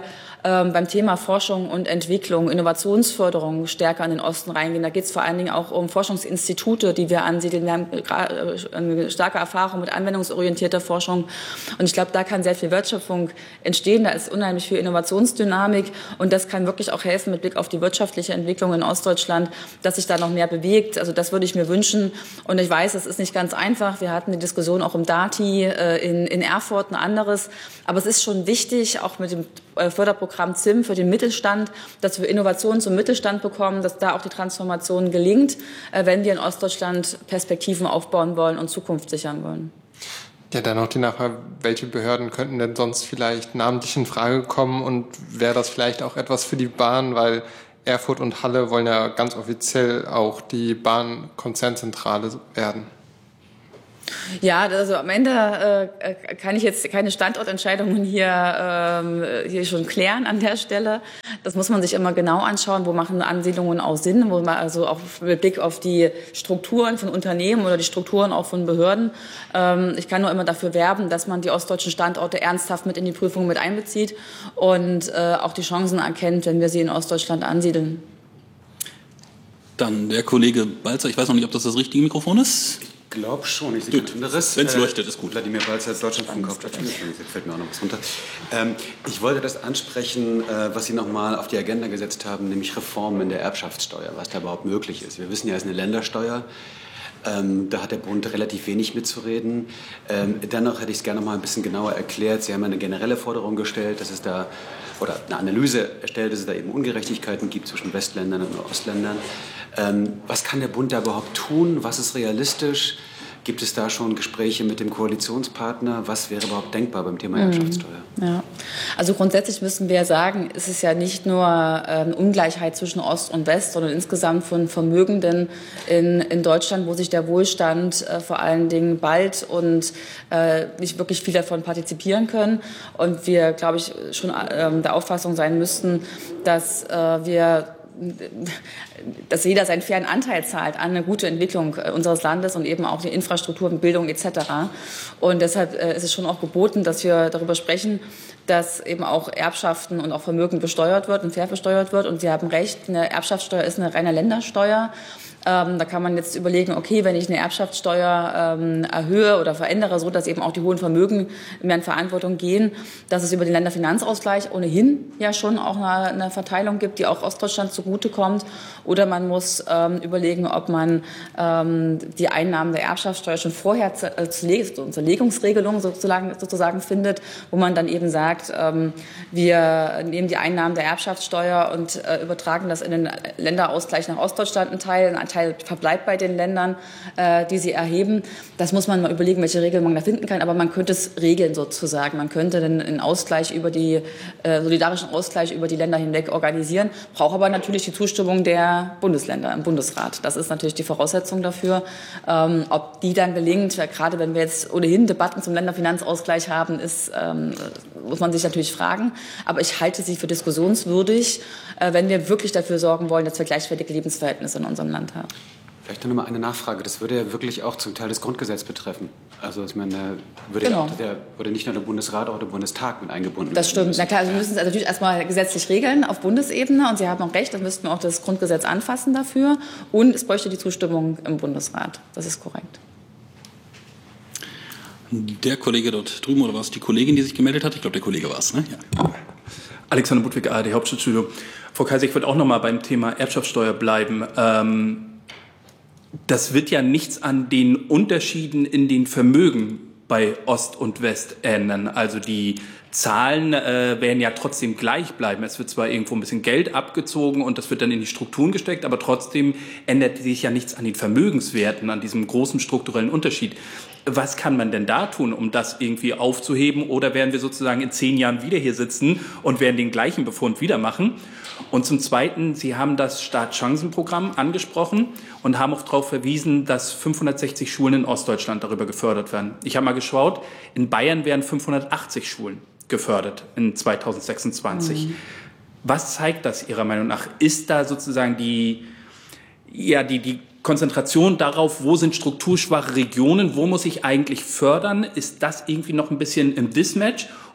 beim Thema Forschung und Entwicklung, Innovationsförderung stärker in den Osten reingehen. Da geht es vor allen Dingen auch um Forschungsinstitute, die wir ansiedeln. Wir haben eine starke Erfahrung mit anwendungsorientierter Forschung. Und ich glaube, da kann sehr viel Wertschöpfung entstehen. Da ist unheimlich viel Innovationsdynamik. Und das kann wirklich auch helfen mit Blick auf die wirtschaftliche Entwicklung in Ostdeutschland, dass sich da noch mehr bewegt. Also das würde ich mir wünschen. Und ich weiß, es ist nicht ganz einfach. Wir hatten die Diskussion auch um DATI in Erfurt, ein anderes. Aber es ist schon wichtig, auch mit dem Förderprogramm ZIM für den Mittelstand, dass wir Innovationen zum Mittelstand bekommen, dass da auch die Transformation gelingt, wenn wir in Ostdeutschland Perspektiven aufbauen wollen und Zukunft sichern wollen. Ja, dann noch die Nachfrage, welche Behörden könnten denn sonst vielleicht namentlich in Frage kommen und wäre das vielleicht auch etwas für die Bahn, weil Erfurt und Halle wollen ja ganz offiziell auch die Bahnkonzernzentrale werden. Ja, also am Ende kann ich jetzt keine Standortentscheidungen hier schon klären an der Stelle. Das muss man sich immer genau anschauen, wo machen Ansiedlungen auch Sinn, wo man also auch mit Blick auf die Strukturen von Unternehmen oder die Strukturen auch von Behörden. Ich kann nur immer dafür werben, dass man die ostdeutschen Standorte ernsthaft mit in die Prüfung mit einbezieht und auch die Chancen erkennt, wenn wir sie in Ostdeutschland ansiedeln. Dann der Kollege Balzer. Ich weiß noch nicht, ob das richtige Mikrofon ist. Ich glaube schon. Ich sehe ein anderes. Wenn es leuchtet, ist gut. Vladimir Balzer, Deutschlandfunk Hauptstadt. Jetzt fällt mir auch noch was runter. Ich wollte das ansprechen, was Sie nochmal auf die Agenda gesetzt haben, nämlich Reformen in der Erbschaftssteuer, was da überhaupt möglich ist. Wir wissen ja, es ist eine Ländersteuer. Da hat der Bund relativ wenig mitzureden. Dennoch hätte ich es gerne noch mal ein bisschen genauer erklärt. Sie haben eine generelle Forderung gestellt, dass es da, oder eine Analyse erstellt, dass es da eben Ungerechtigkeiten gibt zwischen Westländern und Ostländern. Was kann der Bund da überhaupt tun? Was ist realistisch? Gibt es da schon Gespräche mit dem Koalitionspartner? Was wäre überhaupt denkbar beim Thema Erbschaftssteuer? Ja. Also grundsätzlich müssen wir sagen, es ist ja nicht nur Ungleichheit zwischen Ost und West, sondern insgesamt von Vermögenden in Deutschland, wo sich der Wohlstand vor allen Dingen ballt und nicht wirklich viel davon partizipieren können. Und wir, glaube ich, schon der Auffassung sein müssten, dass jeder seinen fairen Anteil zahlt an eine gute Entwicklung unseres Landes und eben auch die Infrastruktur, Bildung etc. Und deshalb ist es schon auch geboten, dass wir darüber sprechen, dass eben auch Erbschaften und auch Vermögen besteuert wird und fair besteuert wird. Und Sie haben recht, eine Erbschaftssteuer ist eine reine Ländersteuer. Da kann man jetzt überlegen, okay, wenn ich eine Erbschaftssteuer erhöhe oder verändere, so dass eben auch die hohen Vermögen mehr in Verantwortung gehen, dass es über den Länderfinanzausgleich ohnehin ja schon auch eine Verteilung gibt, die auch Ostdeutschland zugutekommt. Oder man muss überlegen, ob man die Einnahmen der Erbschaftssteuer schon vorher zur Legungsregelung sozusagen findet, wo man dann eben sagt, wir nehmen die Einnahmen der Erbschaftssteuer und übertragen das in den Länderausgleich nach Ostdeutschland ein Teil verbleibt bei den Ländern, die sie erheben. Das muss man mal überlegen, welche Regeln man da finden kann. Aber man könnte es regeln sozusagen. Man könnte einen Ausgleich solidarischen Ausgleich über die Länder hinweg organisieren. Braucht aber natürlich die Zustimmung der Bundesländer im Bundesrat. Das ist natürlich die Voraussetzung dafür. Ob die dann gelingt, gerade wenn wir jetzt ohnehin Debatten zum Länderfinanzausgleich haben, muss man sich natürlich fragen. Aber ich halte sie für diskussionswürdig, wenn wir wirklich dafür sorgen wollen, dass wir gleichwertige Lebensverhältnisse in unserem Land haben. Vielleicht noch mal eine Nachfrage. Das würde ja wirklich auch zum Teil das Grundgesetz betreffen. Also ich meine, würde nicht nur der Bundesrat, auch der Bundestag mit eingebunden werden. Das stimmt. Na klar, wir müssen es natürlich erstmal gesetzlich regeln auf Bundesebene. Und Sie haben auch recht, dann müssten wir auch das Grundgesetz anfassen dafür. Und es bräuchte die Zustimmung im Bundesrat. Das ist korrekt. Der Kollege dort drüben, oder war es die Kollegin, die sich gemeldet hat? Ich glaube, der Kollege war es, ne? Ja. Alexander Budwig, ARD Hauptstadtstudio. Frau Kaiser, ich wollte auch noch mal beim Thema Erbschaftssteuer bleiben. Das wird ja nichts an den Unterschieden in den Vermögen bei Ost und West ändern. Also die Zahlen werden ja trotzdem gleich bleiben. Es wird zwar irgendwo ein bisschen Geld abgezogen und das wird dann in die Strukturen gesteckt, aber trotzdem ändert sich ja nichts an den Vermögenswerten, an diesem großen strukturellen Unterschied. Was kann man denn da tun, um das irgendwie aufzuheben? Oder werden wir sozusagen in 10 Jahren wieder hier sitzen und werden den gleichen Befund wieder machen? Und zum Zweiten, Sie haben das Startchancenprogramm angesprochen und haben auch darauf verwiesen, dass 560 Schulen in Ostdeutschland darüber gefördert werden. Ich habe mal geschaut, in Bayern werden 580 Schulen gefördert in 2026. Was zeigt das Ihrer Meinung nach? Ist da sozusagen die Konzentration darauf, wo sind strukturschwache Regionen, wo muss ich eigentlich fördern? Ist das irgendwie noch ein bisschen im Mismatch?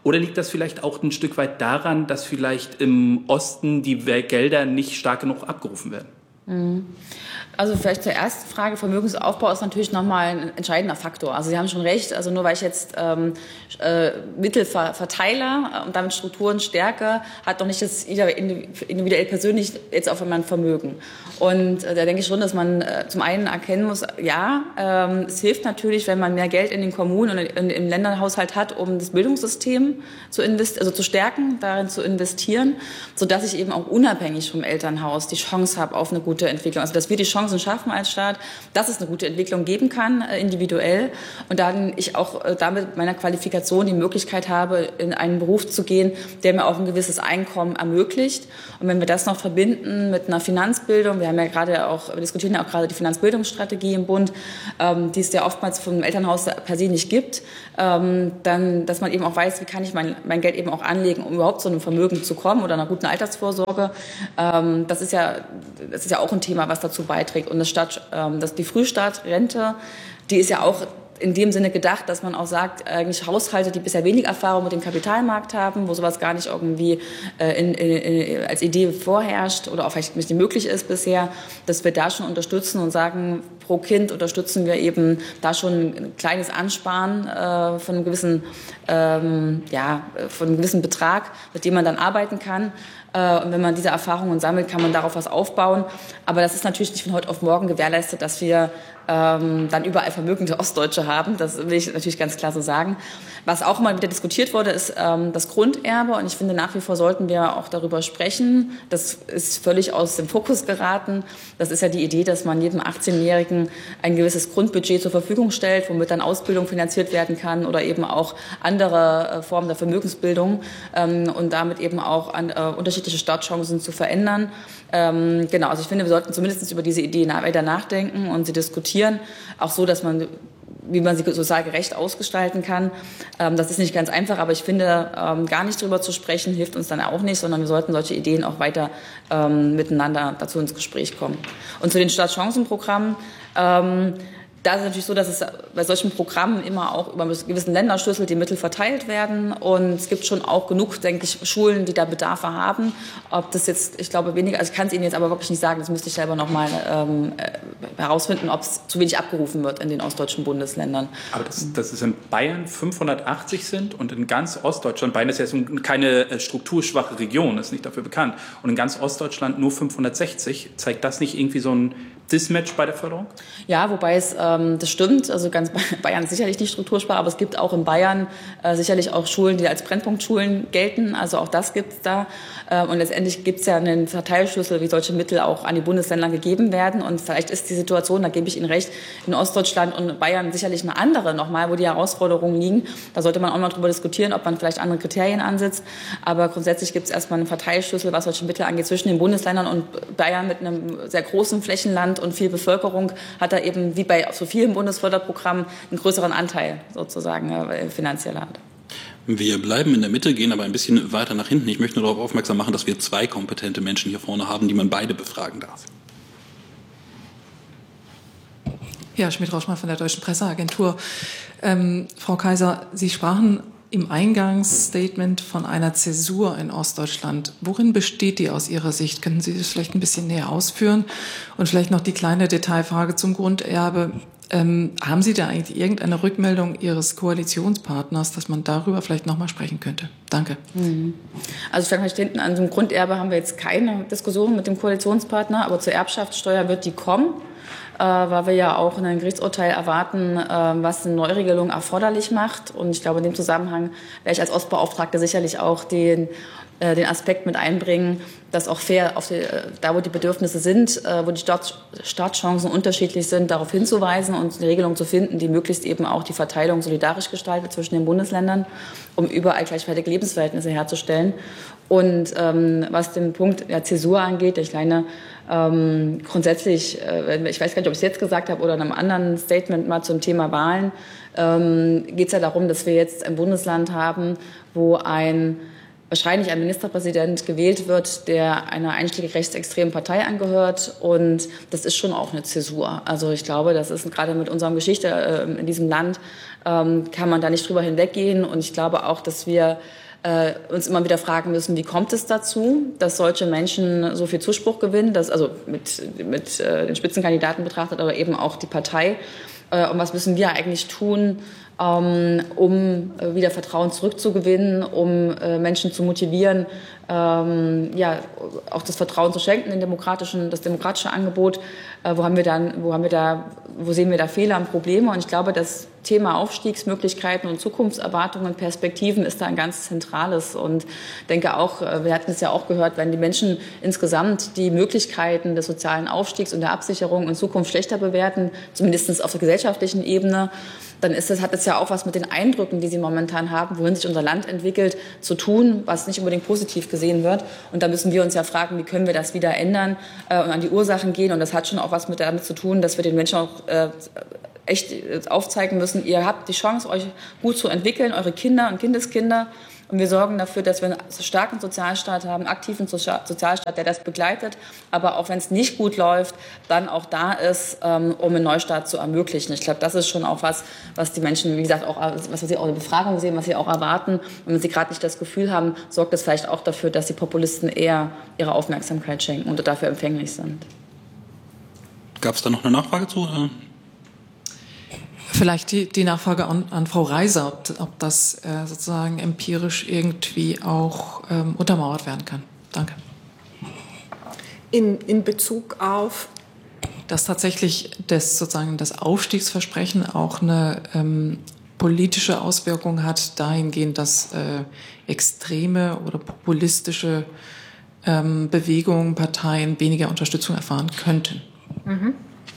Oder liegt das vielleicht auch ein Stück weit daran, dass vielleicht im Osten die Gelder nicht stark genug abgerufen werden? Also vielleicht zur ersten Frage, Vermögensaufbau ist natürlich nochmal ein entscheidender Faktor. Also Sie haben schon recht, also nur weil ich jetzt Mittel verteile und damit Strukturen stärke, hat doch nicht das jeder individuell persönlich jetzt auf einmal ein Vermögen. Und da denke ich schon, dass man zum einen erkennen muss, ja, es hilft natürlich, wenn man mehr Geld in den Kommunen und im Länderhaushalt hat, um das Bildungssystem zu stärken, darin zu investieren, sodass ich eben auch unabhängig vom Elternhaus die Chance habe auf eine gute Entwicklung. Also dass wir die Chancen schaffen als Staat, dass es eine gute Entwicklung geben kann, individuell. Und dann ich auch damit meiner Qualifikation die Möglichkeit habe, in einen Beruf zu gehen, der mir auch ein gewisses Einkommen ermöglicht. Und wenn wir das noch verbinden mit einer Finanzbildung, wir diskutieren ja auch gerade die Finanzbildungsstrategie im Bund, die es ja oftmals vom Elternhaus per se nicht gibt, dann, dass man eben auch weiß, wie kann ich mein Geld eben auch anlegen, um überhaupt zu einem Vermögen zu kommen oder einer guten Altersvorsorge. Das ist ja auch ein Thema, was dazu beiträgt. Und die Frühstartrente, die ist ja auch in dem Sinne gedacht, dass man auch sagt, eigentlich Haushalte, die bisher wenig Erfahrung mit dem Kapitalmarkt haben, wo sowas gar nicht irgendwie als Idee vorherrscht oder auch vielleicht nicht möglich ist bisher, dass wir da schon unterstützen und sagen, pro Kind unterstützen wir eben da schon ein kleines Ansparen von einem gewissen Betrag, mit dem man dann arbeiten kann. Und wenn man diese Erfahrungen sammelt, kann man darauf was aufbauen. Aber das ist natürlich nicht von heute auf morgen gewährleistet, dass wir dann überall vermögende Ostdeutsche haben. Das will ich natürlich ganz klar so sagen. Was auch mal wieder diskutiert wurde, ist das Grunderbe. Und ich finde, nach wie vor sollten wir auch darüber sprechen. Das ist völlig aus dem Fokus geraten. Das ist ja die Idee, dass man jedem 18-Jährigen ein gewisses Grundbudget zur Verfügung stellt, womit dann Ausbildung finanziert werden kann oder eben auch andere Formen der Vermögensbildung und damit eben auch unterschiedliche Startchancen zu verändern. Also ich finde, wir sollten zumindest über diese Idee weiter nachdenken und sie diskutieren, auch so, dass man, wie man sie sozial gerecht ausgestalten kann. Das ist nicht ganz einfach, aber ich finde, gar nicht drüber zu sprechen, hilft uns dann auch nicht, sondern wir sollten solche Ideen auch weiter miteinander dazu ins Gespräch kommen. Und zu den Startchancenprogrammen, da ist es natürlich so, dass es bei solchen Programmen immer auch über einen gewissen Länderschlüssel die Mittel verteilt werden. Und es gibt schon auch genug, denke ich, Schulen, die da Bedarfe haben. Ob das jetzt, ich glaube, weniger, also ich kann es Ihnen jetzt aber wirklich nicht sagen, das müsste ich selber noch mal herausfinden, ob es zu wenig abgerufen wird in den ostdeutschen Bundesländern. Aber dass es in Bayern 580 sind und in ganz Ostdeutschland, Bayern ist ja keine strukturschwache Region, ist nicht dafür bekannt, und in ganz Ostdeutschland nur 560, zeigt das nicht irgendwie so ein Mismatch bei der Förderung? Ja, wobei das stimmt. Also ganz Bayern ist sicherlich nicht strukturschwach, aber es gibt auch in Bayern sicherlich auch Schulen, die als Brennpunktschulen gelten. Also auch das gibt es da. Und letztendlich gibt es ja einen Verteilschlüssel, wie solche Mittel auch an die Bundesländer gegeben werden. Und vielleicht ist die Situation, da gebe ich Ihnen recht, in Ostdeutschland und Bayern sicherlich eine andere nochmal, wo die Herausforderungen liegen. Da sollte man auch mal drüber diskutieren, ob man vielleicht andere Kriterien ansetzt. Aber grundsätzlich gibt es erstmal einen Verteilschlüssel, was solche Mittel angeht, zwischen den Bundesländern. Und Bayern mit einem sehr großen Flächenland und viel Bevölkerung hat da eben, wie bei so vielen Bundesförderprogrammen, einen größeren Anteil sozusagen finanzieller Art. Wir bleiben in der Mitte, gehen aber ein bisschen weiter nach hinten. Ich möchte nur darauf aufmerksam machen, dass wir zwei kompetente Menschen hier vorne haben, die man beide befragen darf. Ja, Schmidt-Rauschmann von der Deutschen Presseagentur. Frau Kaiser, Sie sprachen im Eingangsstatement von einer Zäsur in Ostdeutschland. Worin besteht die aus Ihrer Sicht? Könnten Sie das vielleicht ein bisschen näher ausführen? Und vielleicht noch die kleine Detailfrage zum Grunderbe. Haben Sie da eigentlich irgendeine Rückmeldung Ihres Koalitionspartners, dass man darüber vielleicht noch mal sprechen könnte? Danke. Also hinten an dem Grunderbe haben wir jetzt keine Diskussion mit dem Koalitionspartner, aber zur Erbschaftssteuer wird die kommen, weil wir ja auch ein Gerichtsurteil erwarten, was eine Neuregelung erforderlich macht. Und ich glaube, in dem Zusammenhang werde ich als Ostbeauftragte sicherlich auch den Aspekt mit einbringen, dass auch fair da, wo die Bedürfnisse sind, wo die Startchancen unterschiedlich sind, darauf hinzuweisen und eine Regelung zu finden, die möglichst eben auch die Verteilung solidarisch gestaltet zwischen den Bundesländern, um überall gleichwertige Lebensverhältnisse herzustellen. Und was den Punkt der Zäsur angeht, ich meine, grundsätzlich, ich weiß gar nicht, ob ich es jetzt gesagt habe oder in einem anderen Statement mal zum Thema Wahlen, geht es ja darum, dass wir jetzt ein Bundesland haben, wo ein wahrscheinlich ein Ministerpräsident gewählt wird, der einer einschlägig rechtsextremen Partei angehört. Und das ist schon auch eine Zäsur. Also ich glaube, das ist gerade mit unserer Geschichte in diesem Land, kann man da nicht drüber hinweggehen. Und ich glaube auch, dass wir uns immer wieder fragen müssen, wie kommt es dazu, dass solche Menschen so viel Zuspruch gewinnen, also mit den Spitzenkandidaten betrachtet, aber eben auch die Partei. Und was müssen wir eigentlich tun, um wieder Vertrauen zurückzugewinnen, um Menschen zu motivieren, auch das Vertrauen zu schenken, das demokratische Angebot. Wo sehen wir da Fehler und Probleme? Und ich glaube, das Thema Aufstiegsmöglichkeiten und Zukunftserwartungen und Perspektiven ist da ein ganz zentrales. Und denke auch, wir hatten es ja auch gehört, wenn die Menschen insgesamt die Möglichkeiten des sozialen Aufstiegs und der Absicherung in Zukunft schlechter bewerten, zumindest auf der gesellschaftlichen Ebene, dann hat es ja auch was mit den Eindrücken, die sie momentan haben, wohin sich unser Land entwickelt, zu tun, was nicht unbedingt positiv gesehen wird. Und da müssen wir uns ja fragen, wie können wir das wieder ändern und an die Ursachen gehen. Und das hat schon auch was damit zu tun, dass wir den Menschen auch echt aufzeigen müssen, ihr habt die Chance, euch gut zu entwickeln, eure Kinder und Kindeskinder. Und wir sorgen dafür, dass wir einen starken Sozialstaat haben, einen aktiven Sozialstaat, der das begleitet. Aber auch wenn es nicht gut läuft, dann auch da ist, um einen Neustart zu ermöglichen. Ich glaube, das ist schon auch was die Menschen, wie gesagt, auch was sie auch in der Befragung sehen, was sie auch erwarten. Und wenn sie gerade nicht das Gefühl haben, sorgt das vielleicht auch dafür, dass die Populisten eher ihre Aufmerksamkeit schenken und dafür empfänglich sind. Gab es da noch eine Nachfrage zu? Vielleicht die Nachfrage an Frau Reiser, ob das sozusagen empirisch irgendwie auch untermauert werden kann. Danke. In Bezug auf? Dass tatsächlich das Aufstiegsversprechen auch eine politische Auswirkung hat, dahingehend, dass extreme oder populistische Bewegungen, Parteien weniger Unterstützung erfahren könnten. Mhm.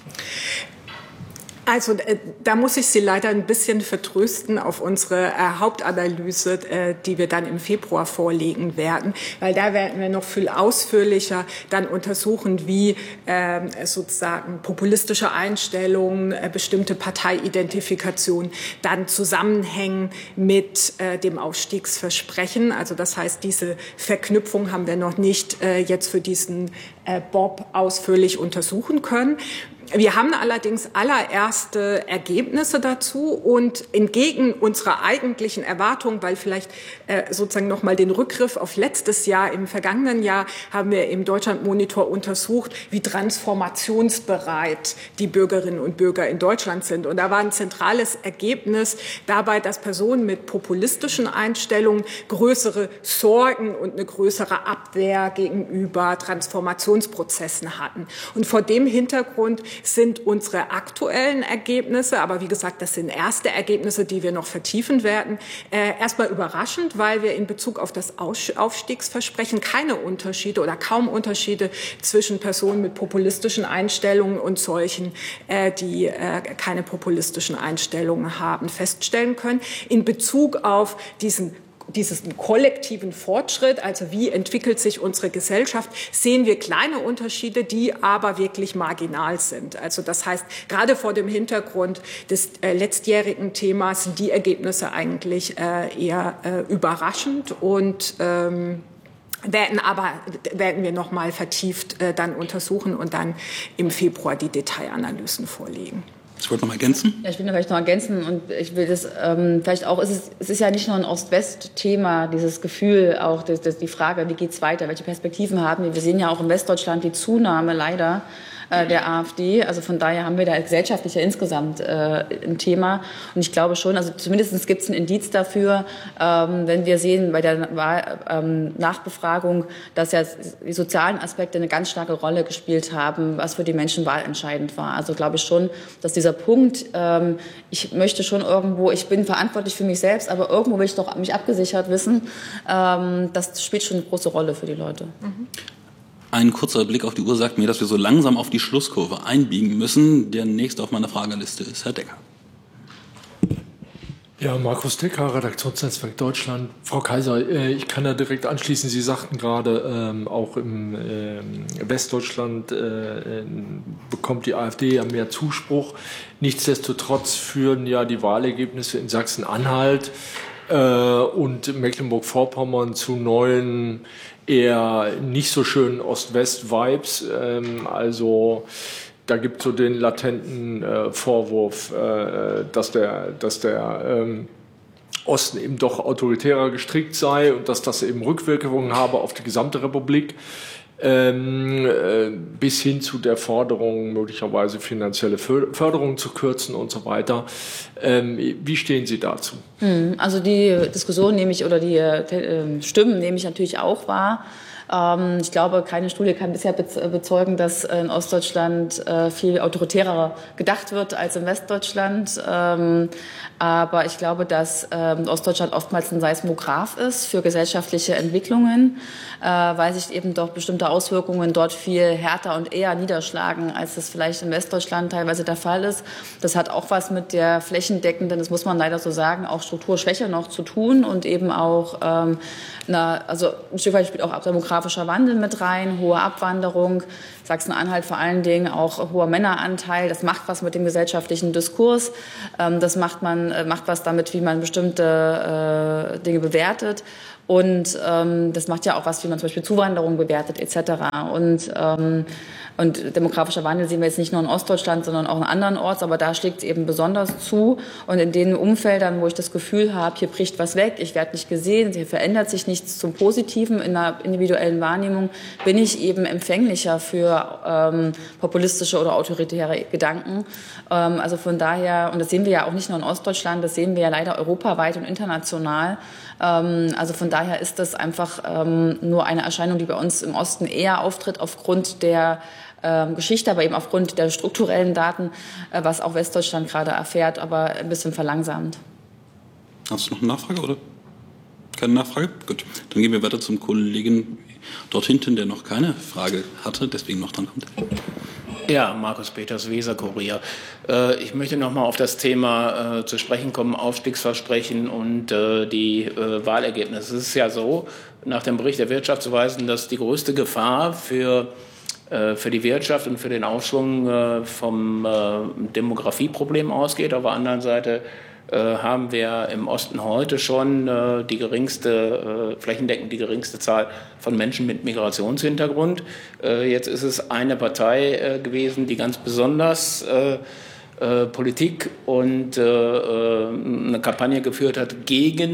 Also da muss ich Sie leider ein bisschen vertrösten auf unsere Hauptanalyse, die wir dann im Februar vorlegen werden, weil da werden wir noch viel ausführlicher dann untersuchen, wie sozusagen populistische Einstellungen, bestimmte Parteiidentifikationen dann zusammenhängen mit dem Aufstiegsversprechen. Also das heißt, diese Verknüpfung haben wir noch nicht jetzt für diesen Bob ausführlich untersuchen können. Wir haben allerdings allererste Ergebnisse dazu und entgegen unserer eigentlichen Erwartung, weil vielleicht sozusagen noch mal den Rückgriff auf letztes Jahr, im vergangenen Jahr haben wir im Deutschlandmonitor untersucht, wie transformationsbereit die Bürgerinnen und Bürger in Deutschland sind. Und da war ein zentrales Ergebnis dabei, dass Personen mit populistischen Einstellungen größere Sorgen und eine größere Abwehr gegenüber Transformationsprozessen hatten. Und vor dem Hintergrund sind unsere aktuellen Ergebnisse, aber wie gesagt, das sind erste Ergebnisse, die wir noch vertiefen werden, erstmal überraschend, weil wir in Bezug auf das Aufstiegsversprechen keine Unterschiede oder kaum Unterschiede zwischen Personen mit populistischen Einstellungen und solchen, die keine populistischen Einstellungen haben, feststellen können. In Bezug auf diesen kollektiven Fortschritt, also wie entwickelt sich unsere Gesellschaft, sehen wir kleine Unterschiede, die aber wirklich marginal sind. Also das heißt, gerade vor dem Hintergrund des letztjährigen Themas sind die Ergebnisse eigentlich eher überraschend und werden wir noch mal vertieft dann untersuchen und dann im Februar die Detailanalysen vorlegen. Ich wollte noch ergänzen. Ja, ich will vielleicht noch ergänzen und ich will das vielleicht auch, es ist ja nicht nur ein Ost-West-Thema, dieses Gefühl, auch die Frage, wie geht's weiter, welche Perspektiven haben wir. Wir sehen ja auch in Westdeutschland die Zunahme leider der AfD. Also von daher haben wir da gesellschaftlich ja insgesamt ein Thema. Und ich glaube schon, also zumindest gibt es ein Indiz dafür, wenn wir sehen bei der Nachbefragung, dass ja die sozialen Aspekte eine ganz starke Rolle gespielt haben, was für die Menschen wahlentscheidend war. Also glaube ich schon, dass dieser Punkt, ich möchte schon irgendwo, ich bin verantwortlich für mich selbst, aber irgendwo will ich doch mich abgesichert wissen, das spielt schon eine große Rolle für die Leute. Mhm. Ein kurzer Blick auf die Uhr sagt mir, dass wir so langsam auf die Schlusskurve einbiegen müssen. Der nächste auf meiner Frageliste ist Herr Decker. Ja, Markus Decker, Redaktionsnetzwerk Deutschland. Frau Kaiser, ich kann da direkt anschließen. Sie sagten gerade, auch im Westdeutschland bekommt die AfD ja mehr Zuspruch. Nichtsdestotrotz führen ja die Wahlergebnisse in Sachsen-Anhalt und Mecklenburg-Vorpommern zu neuen, eher nicht so schönen Ost-West-Vibes. Also da gibt es so den latenten Vorwurf, dass der Osten eben doch autoritärer gestrickt sei und dass das eben Rückwirkungen habe auf die gesamte Republik. Bis hin zu der Forderung, möglicherweise finanzielle Förderung zu kürzen und so weiter. Wie stehen Sie dazu? Also die Diskussion nehme ich, oder die Stimmen nehme ich natürlich auch wahr. Ich glaube, keine Studie kann bisher bezeugen, dass in Ostdeutschland viel autoritärer gedacht wird als in Westdeutschland. Aber ich glaube, dass Ostdeutschland oftmals ein Seismograph ist für gesellschaftliche Entwicklungen, weil sich eben doch bestimmte Auswirkungen dort viel härter und eher niederschlagen, als das vielleicht in Westdeutschland teilweise der Fall ist. Das hat auch was mit der flächendeckenden, das muss man leider so sagen, auch Strukturschwäche noch zu tun und eben auch, also ein Stück weit spielt auch demografischer Wandel mit rein, hohe Abwanderung, Sachsen-Anhalt vor allen Dingen auch hoher Männeranteil. Das macht was mit dem gesellschaftlichen Diskurs. Das macht was damit, wie man bestimmte Dinge bewertet. Und das macht ja auch was, wie man zum Beispiel Zuwanderung bewertet etc. Und demografischer Wandel sehen wir jetzt nicht nur in Ostdeutschland, sondern auch in anderen Orts, aber da schlägt es eben besonders zu. Und in den Umfeldern, wo ich das Gefühl habe, hier bricht was weg, ich werde nicht gesehen, hier verändert sich nichts zum Positiven in der individuellen Wahrnehmung, bin ich eben empfänglicher für populistische oder autoritäre Gedanken. Also von daher, und das sehen wir ja auch nicht nur in Ostdeutschland, das sehen wir ja leider europaweit und international. Also von daher ist das einfach nur eine Erscheinung, die bei uns im Osten eher auftritt aufgrund der Geschichte, aber eben aufgrund der strukturellen Daten, was auch Westdeutschland gerade erfährt, aber ein bisschen verlangsamt. Hast du noch eine Nachfrage oder keine Nachfrage? Gut, dann gehen wir weiter zum Kollegen dort hinten, der noch keine Frage hatte, deswegen noch dran kommt. Ja, Markus Peters, Weser-Kurier. Ich möchte noch mal auf das Thema zu sprechen kommen, Aufstiegsversprechen und die Wahlergebnisse. Es ist ja so, nach dem Bericht der Wirtschaftsweisen, dass die größte Gefahr für die Wirtschaft und für den Aufschwung vom Demografieproblem ausgeht. Auf der anderen Seite haben wir im Osten heute schon flächendeckend die geringste Zahl von Menschen mit Migrationshintergrund. Jetzt ist es eine Partei gewesen, die ganz besonders Politik und eine Kampagne geführt hat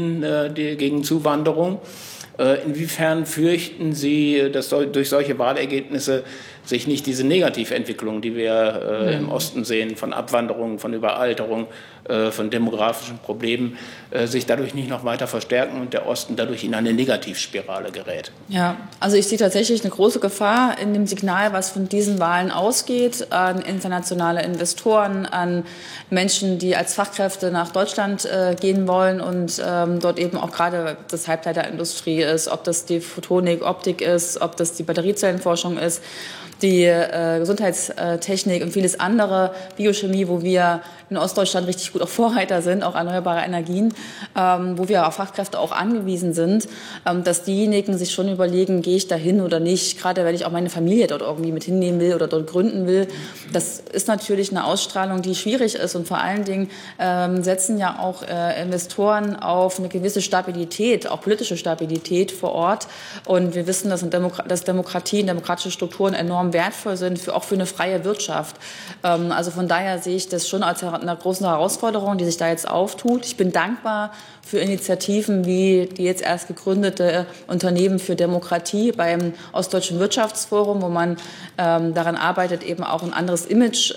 gegen Zuwanderung. Inwiefern fürchten Sie, dass durch solche Wahlergebnisse sich nicht diese Negativentwicklung, die wir im Osten sehen, von Abwanderung, von Überalterung, von demografischen Problemen, sich dadurch nicht noch weiter verstärken und der Osten dadurch in eine Negativspirale gerät? Ja, also ich sehe tatsächlich eine große Gefahr in dem Signal, was von diesen Wahlen ausgeht, an internationale Investoren, an Menschen, die als Fachkräfte nach Deutschland gehen wollen und dort eben auch gerade das Halbleiterindustrie ist, ob das die Photonik, Optik ist, ob das die Batteriezellenforschung ist, die Gesundheitstechnik und vieles andere, Biochemie, wo wir in Ostdeutschland richtig gut auch Vorreiter sind, auch erneuerbare Energien, wo wir auf Fachkräfte auch angewiesen sind, dass diejenigen sich schon überlegen, gehe ich da hin oder nicht, gerade wenn ich auch meine Familie dort irgendwie mit hinnehmen will oder dort gründen will. Das ist natürlich eine Ausstrahlung, die schwierig ist und vor allen Dingen setzen ja auch Investoren auf eine gewisse Stabilität, auch politische Stabilität vor Ort. Und wir wissen, dass Demokratie und demokratische Strukturen enorm wertvoll sind, auch für eine freie Wirtschaft. Also von daher sehe ich das schon als eine große Herausforderung, die sich da jetzt auftut. Ich bin dankbar für Initiativen wie die jetzt erst gegründete Unternehmen für Demokratie beim Ostdeutschen Wirtschaftsforum, wo man daran arbeitet, eben auch ein anderes Image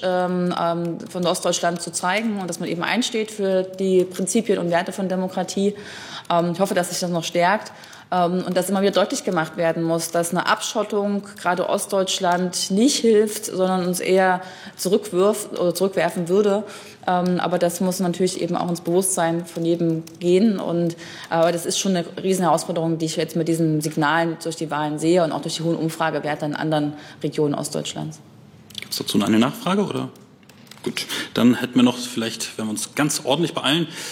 von Ostdeutschland zu zeigen und dass man eben einsteht für die Prinzipien und Werte von Demokratie. Ich hoffe, dass sich das noch stärkt. Und dass immer wieder deutlich gemacht werden muss, dass eine gerade Ostdeutschland, nicht hilft, sondern uns eher zurückwerfen würde. Aber das muss natürlich eben auch ins Bewusstsein von jedem gehen. Aber das ist schon eine riesen Herausforderung, die ich jetzt mit diesen Signalen durch die Wahlen sehe und auch durch die hohen Umfragewerte in anderen Regionen Ostdeutschlands. Gibt es dazu noch eine Nachfrage? Oder? Gut, dann hätten wir noch vielleicht, wenn wir uns ganz ordentlich beeilen,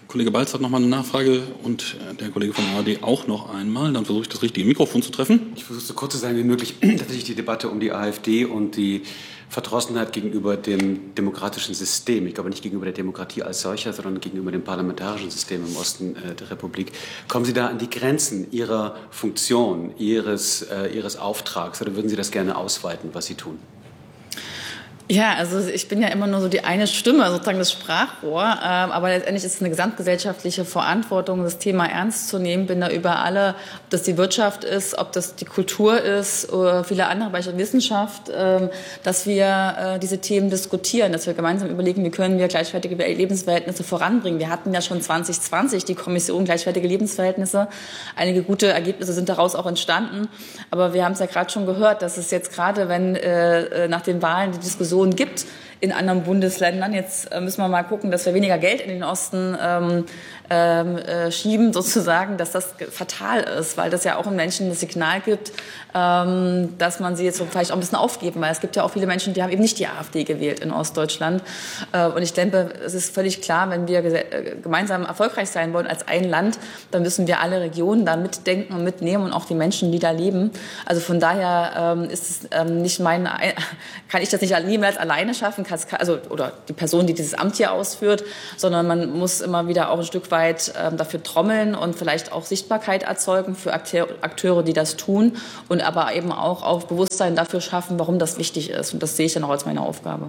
Kollege Balz hat noch mal eine Nachfrage und der Kollege von der ARD auch noch einmal. Dann versuche ich das richtige Mikrofon zu treffen. Ich versuche so kurz zu sein wie möglich. Tatsächlich die Debatte um die AfD und die Verdrossenheit gegenüber dem demokratischen System. Ich glaube nicht gegenüber der Demokratie als solcher, sondern gegenüber dem parlamentarischen System im Osten der Republik. Kommen Sie da an die Grenzen Ihrer Funktion, Ihres Auftrags, oder würden Sie das gerne ausweiten, was Sie tun? Ja, also ich bin ja immer nur so die eine Stimme, sozusagen das Sprachrohr, aber letztendlich ist es eine gesamtgesellschaftliche Verantwortung, das Thema ernst zu nehmen. Bin da über alle, ob das die Wirtschaft ist, ob das die Kultur ist oder viele andere Bereiche, Wissenschaft, dass wir diese Themen diskutieren, dass wir gemeinsam überlegen, wie können wir gleichwertige Lebensverhältnisse voranbringen. Wir hatten ja schon 2020 die Kommission gleichwertige Lebensverhältnisse. Einige gute Ergebnisse sind daraus auch entstanden, aber wir haben es ja gerade schon gehört, dass es jetzt gerade, wenn nach den Wahlen die Diskussion gibt in anderen Bundesländern. Jetzt müssen wir mal gucken, dass wir weniger Geld in den Osten schieben, sozusagen, dass das fatal ist, weil das ja auch den Menschen das Signal gibt, dass man sie jetzt vielleicht auch ein bisschen aufgeben, weil es gibt ja auch viele Menschen, die haben eben nicht die AfD gewählt in Ostdeutschland. Und ich denke, es ist völlig klar, wenn wir gemeinsam erfolgreich sein wollen als ein Land, dann müssen wir alle Regionen da mitdenken und mitnehmen und auch die Menschen, die da leben. Also von daher ist es nicht kann ich das nicht niemals alleine schaffen, oder die Person, die dieses Amt hier ausführt, sondern man muss immer wieder auch ein Stück weit dafür trommeln und vielleicht auch Sichtbarkeit erzeugen für Akteure, die das tun und aber eben auch Bewusstsein dafür schaffen, warum das wichtig ist. Und das sehe ich dann auch als meine Aufgabe.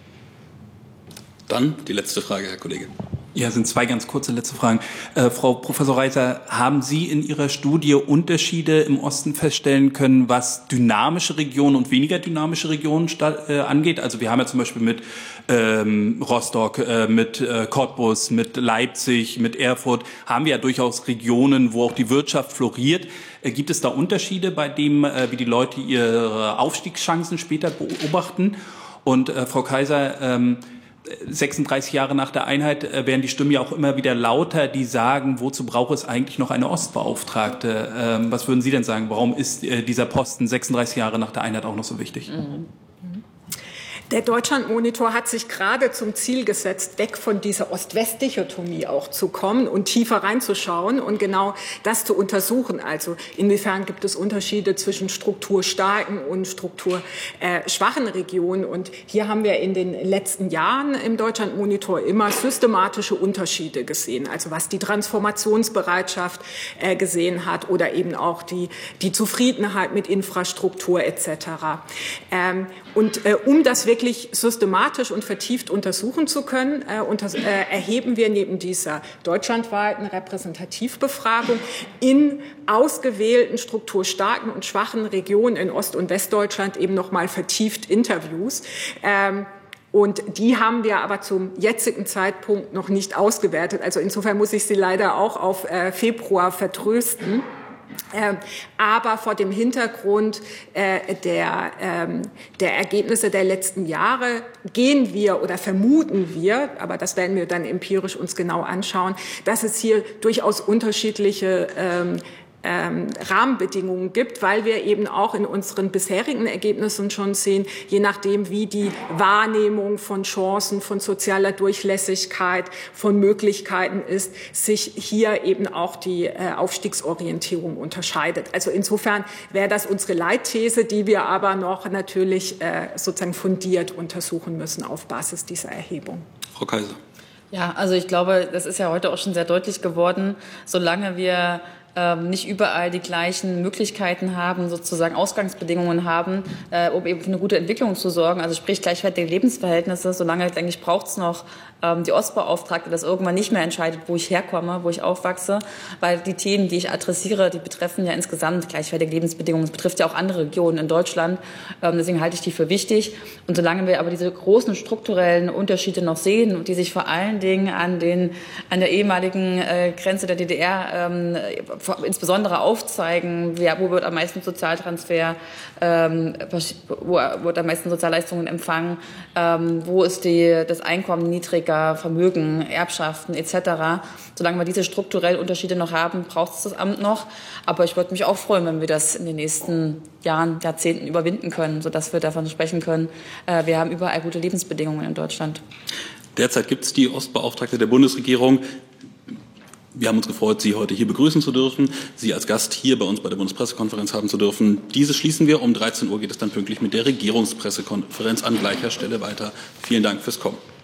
Dann die letzte Frage, Herr Kollege. Ja, sind zwei ganz kurze letzte Fragen. Frau Professor Reiser, haben Sie in Ihrer Studie Unterschiede im Osten feststellen können, was dynamische Regionen und weniger dynamische Regionen angeht? Also wir haben ja zum Beispiel mit Rostock, mit Cottbus, mit Leipzig, mit Erfurt, haben wir ja durchaus Regionen, wo auch die Wirtschaft floriert. Gibt es da Unterschiede bei dem, wie die Leute ihre Aufstiegschancen später beobachten? Und Frau Kaiser, 36 Jahre nach der Einheit werden die Stimmen ja auch immer wieder lauter, die sagen, wozu braucht es eigentlich noch eine Ostbeauftragte? Was würden Sie denn sagen? Warum ist dieser Posten 36 Jahre nach der Einheit auch noch so wichtig? Der Deutschlandmonitor hat sich gerade zum Ziel gesetzt, weg von dieser Ost-West-Dichotomie auch zu kommen und tiefer reinzuschauen und genau das zu untersuchen. Also inwiefern gibt es Unterschiede zwischen strukturstarken und strukturschwachen Regionen. Und hier haben wir in den letzten Jahren im Deutschlandmonitor immer systematische Unterschiede gesehen. Also was die Transformationsbereitschaft gesehen hat oder eben auch die Zufriedenheit mit Infrastruktur etc. Um das wirklich systematisch und vertieft untersuchen zu können, erheben wir neben dieser deutschlandweiten Repräsentativbefragung in ausgewählten strukturstarken und schwachen Regionen in Ost- und Westdeutschland eben noch mal vertieft Interviews. Und die haben wir aber zum jetzigen Zeitpunkt noch nicht ausgewertet. Also insofern muss ich Sie leider auch auf Februar vertrösten. Aber vor dem Hintergrund der Ergebnisse der letzten Jahre gehen wir oder vermuten wir, aber das werden wir dann empirisch uns genau anschauen, dass es hier durchaus unterschiedliche Rahmenbedingungen gibt, weil wir eben auch in unseren bisherigen Ergebnissen schon sehen, je nachdem, wie die Wahrnehmung von Chancen, von sozialer Durchlässigkeit, von Möglichkeiten ist, sich hier eben auch die Aufstiegsorientierung unterscheidet. Also insofern wäre das unsere Leitthese, die wir aber noch natürlich sozusagen fundiert untersuchen müssen auf Basis dieser Erhebung. Frau Kaiser. Ja, also ich glaube, das ist ja heute auch schon sehr deutlich geworden, solange wir nicht überall die gleichen Möglichkeiten haben, sozusagen Ausgangsbedingungen haben, um eben für eine gute Entwicklung zu sorgen, also sprich gleichwertige Lebensverhältnisse. Solange, denke ich, braucht es noch die Ostbeauftragte, das irgendwann nicht mehr entscheidet, wo ich herkomme, wo ich aufwachse, weil die Themen, die ich adressiere, die betreffen ja insgesamt gleichwertige Lebensbedingungen. Das betrifft ja auch andere Regionen in Deutschland. Deswegen halte ich die für wichtig. Und solange wir aber diese großen strukturellen Unterschiede noch sehen und die sich vor allen Dingen an der ehemaligen Grenze der DDR insbesondere aufzeigen, wo wird am meisten Sozialtransfer, wo wird am meisten Sozialleistungen empfangen, wo ist das Einkommen niedriger, Vermögen, Erbschaften etc. Solange wir diese strukturellen Unterschiede noch haben, braucht es das Amt noch. Aber ich würde mich auch freuen, wenn wir das in den nächsten Jahren, Jahrzehnten überwinden können, sodass wir davon sprechen können, wir haben überall gute Lebensbedingungen in Deutschland. Derzeit gibt es die Ostbeauftragte der Bundesregierung. Wir haben uns gefreut, Sie heute hier begrüßen zu dürfen, Sie als Gast hier bei uns bei der Bundespressekonferenz haben zu dürfen. Diese schließen wir. Um 13 Uhr geht es dann pünktlich mit der Regierungspressekonferenz an gleicher Stelle weiter. Vielen Dank fürs Kommen.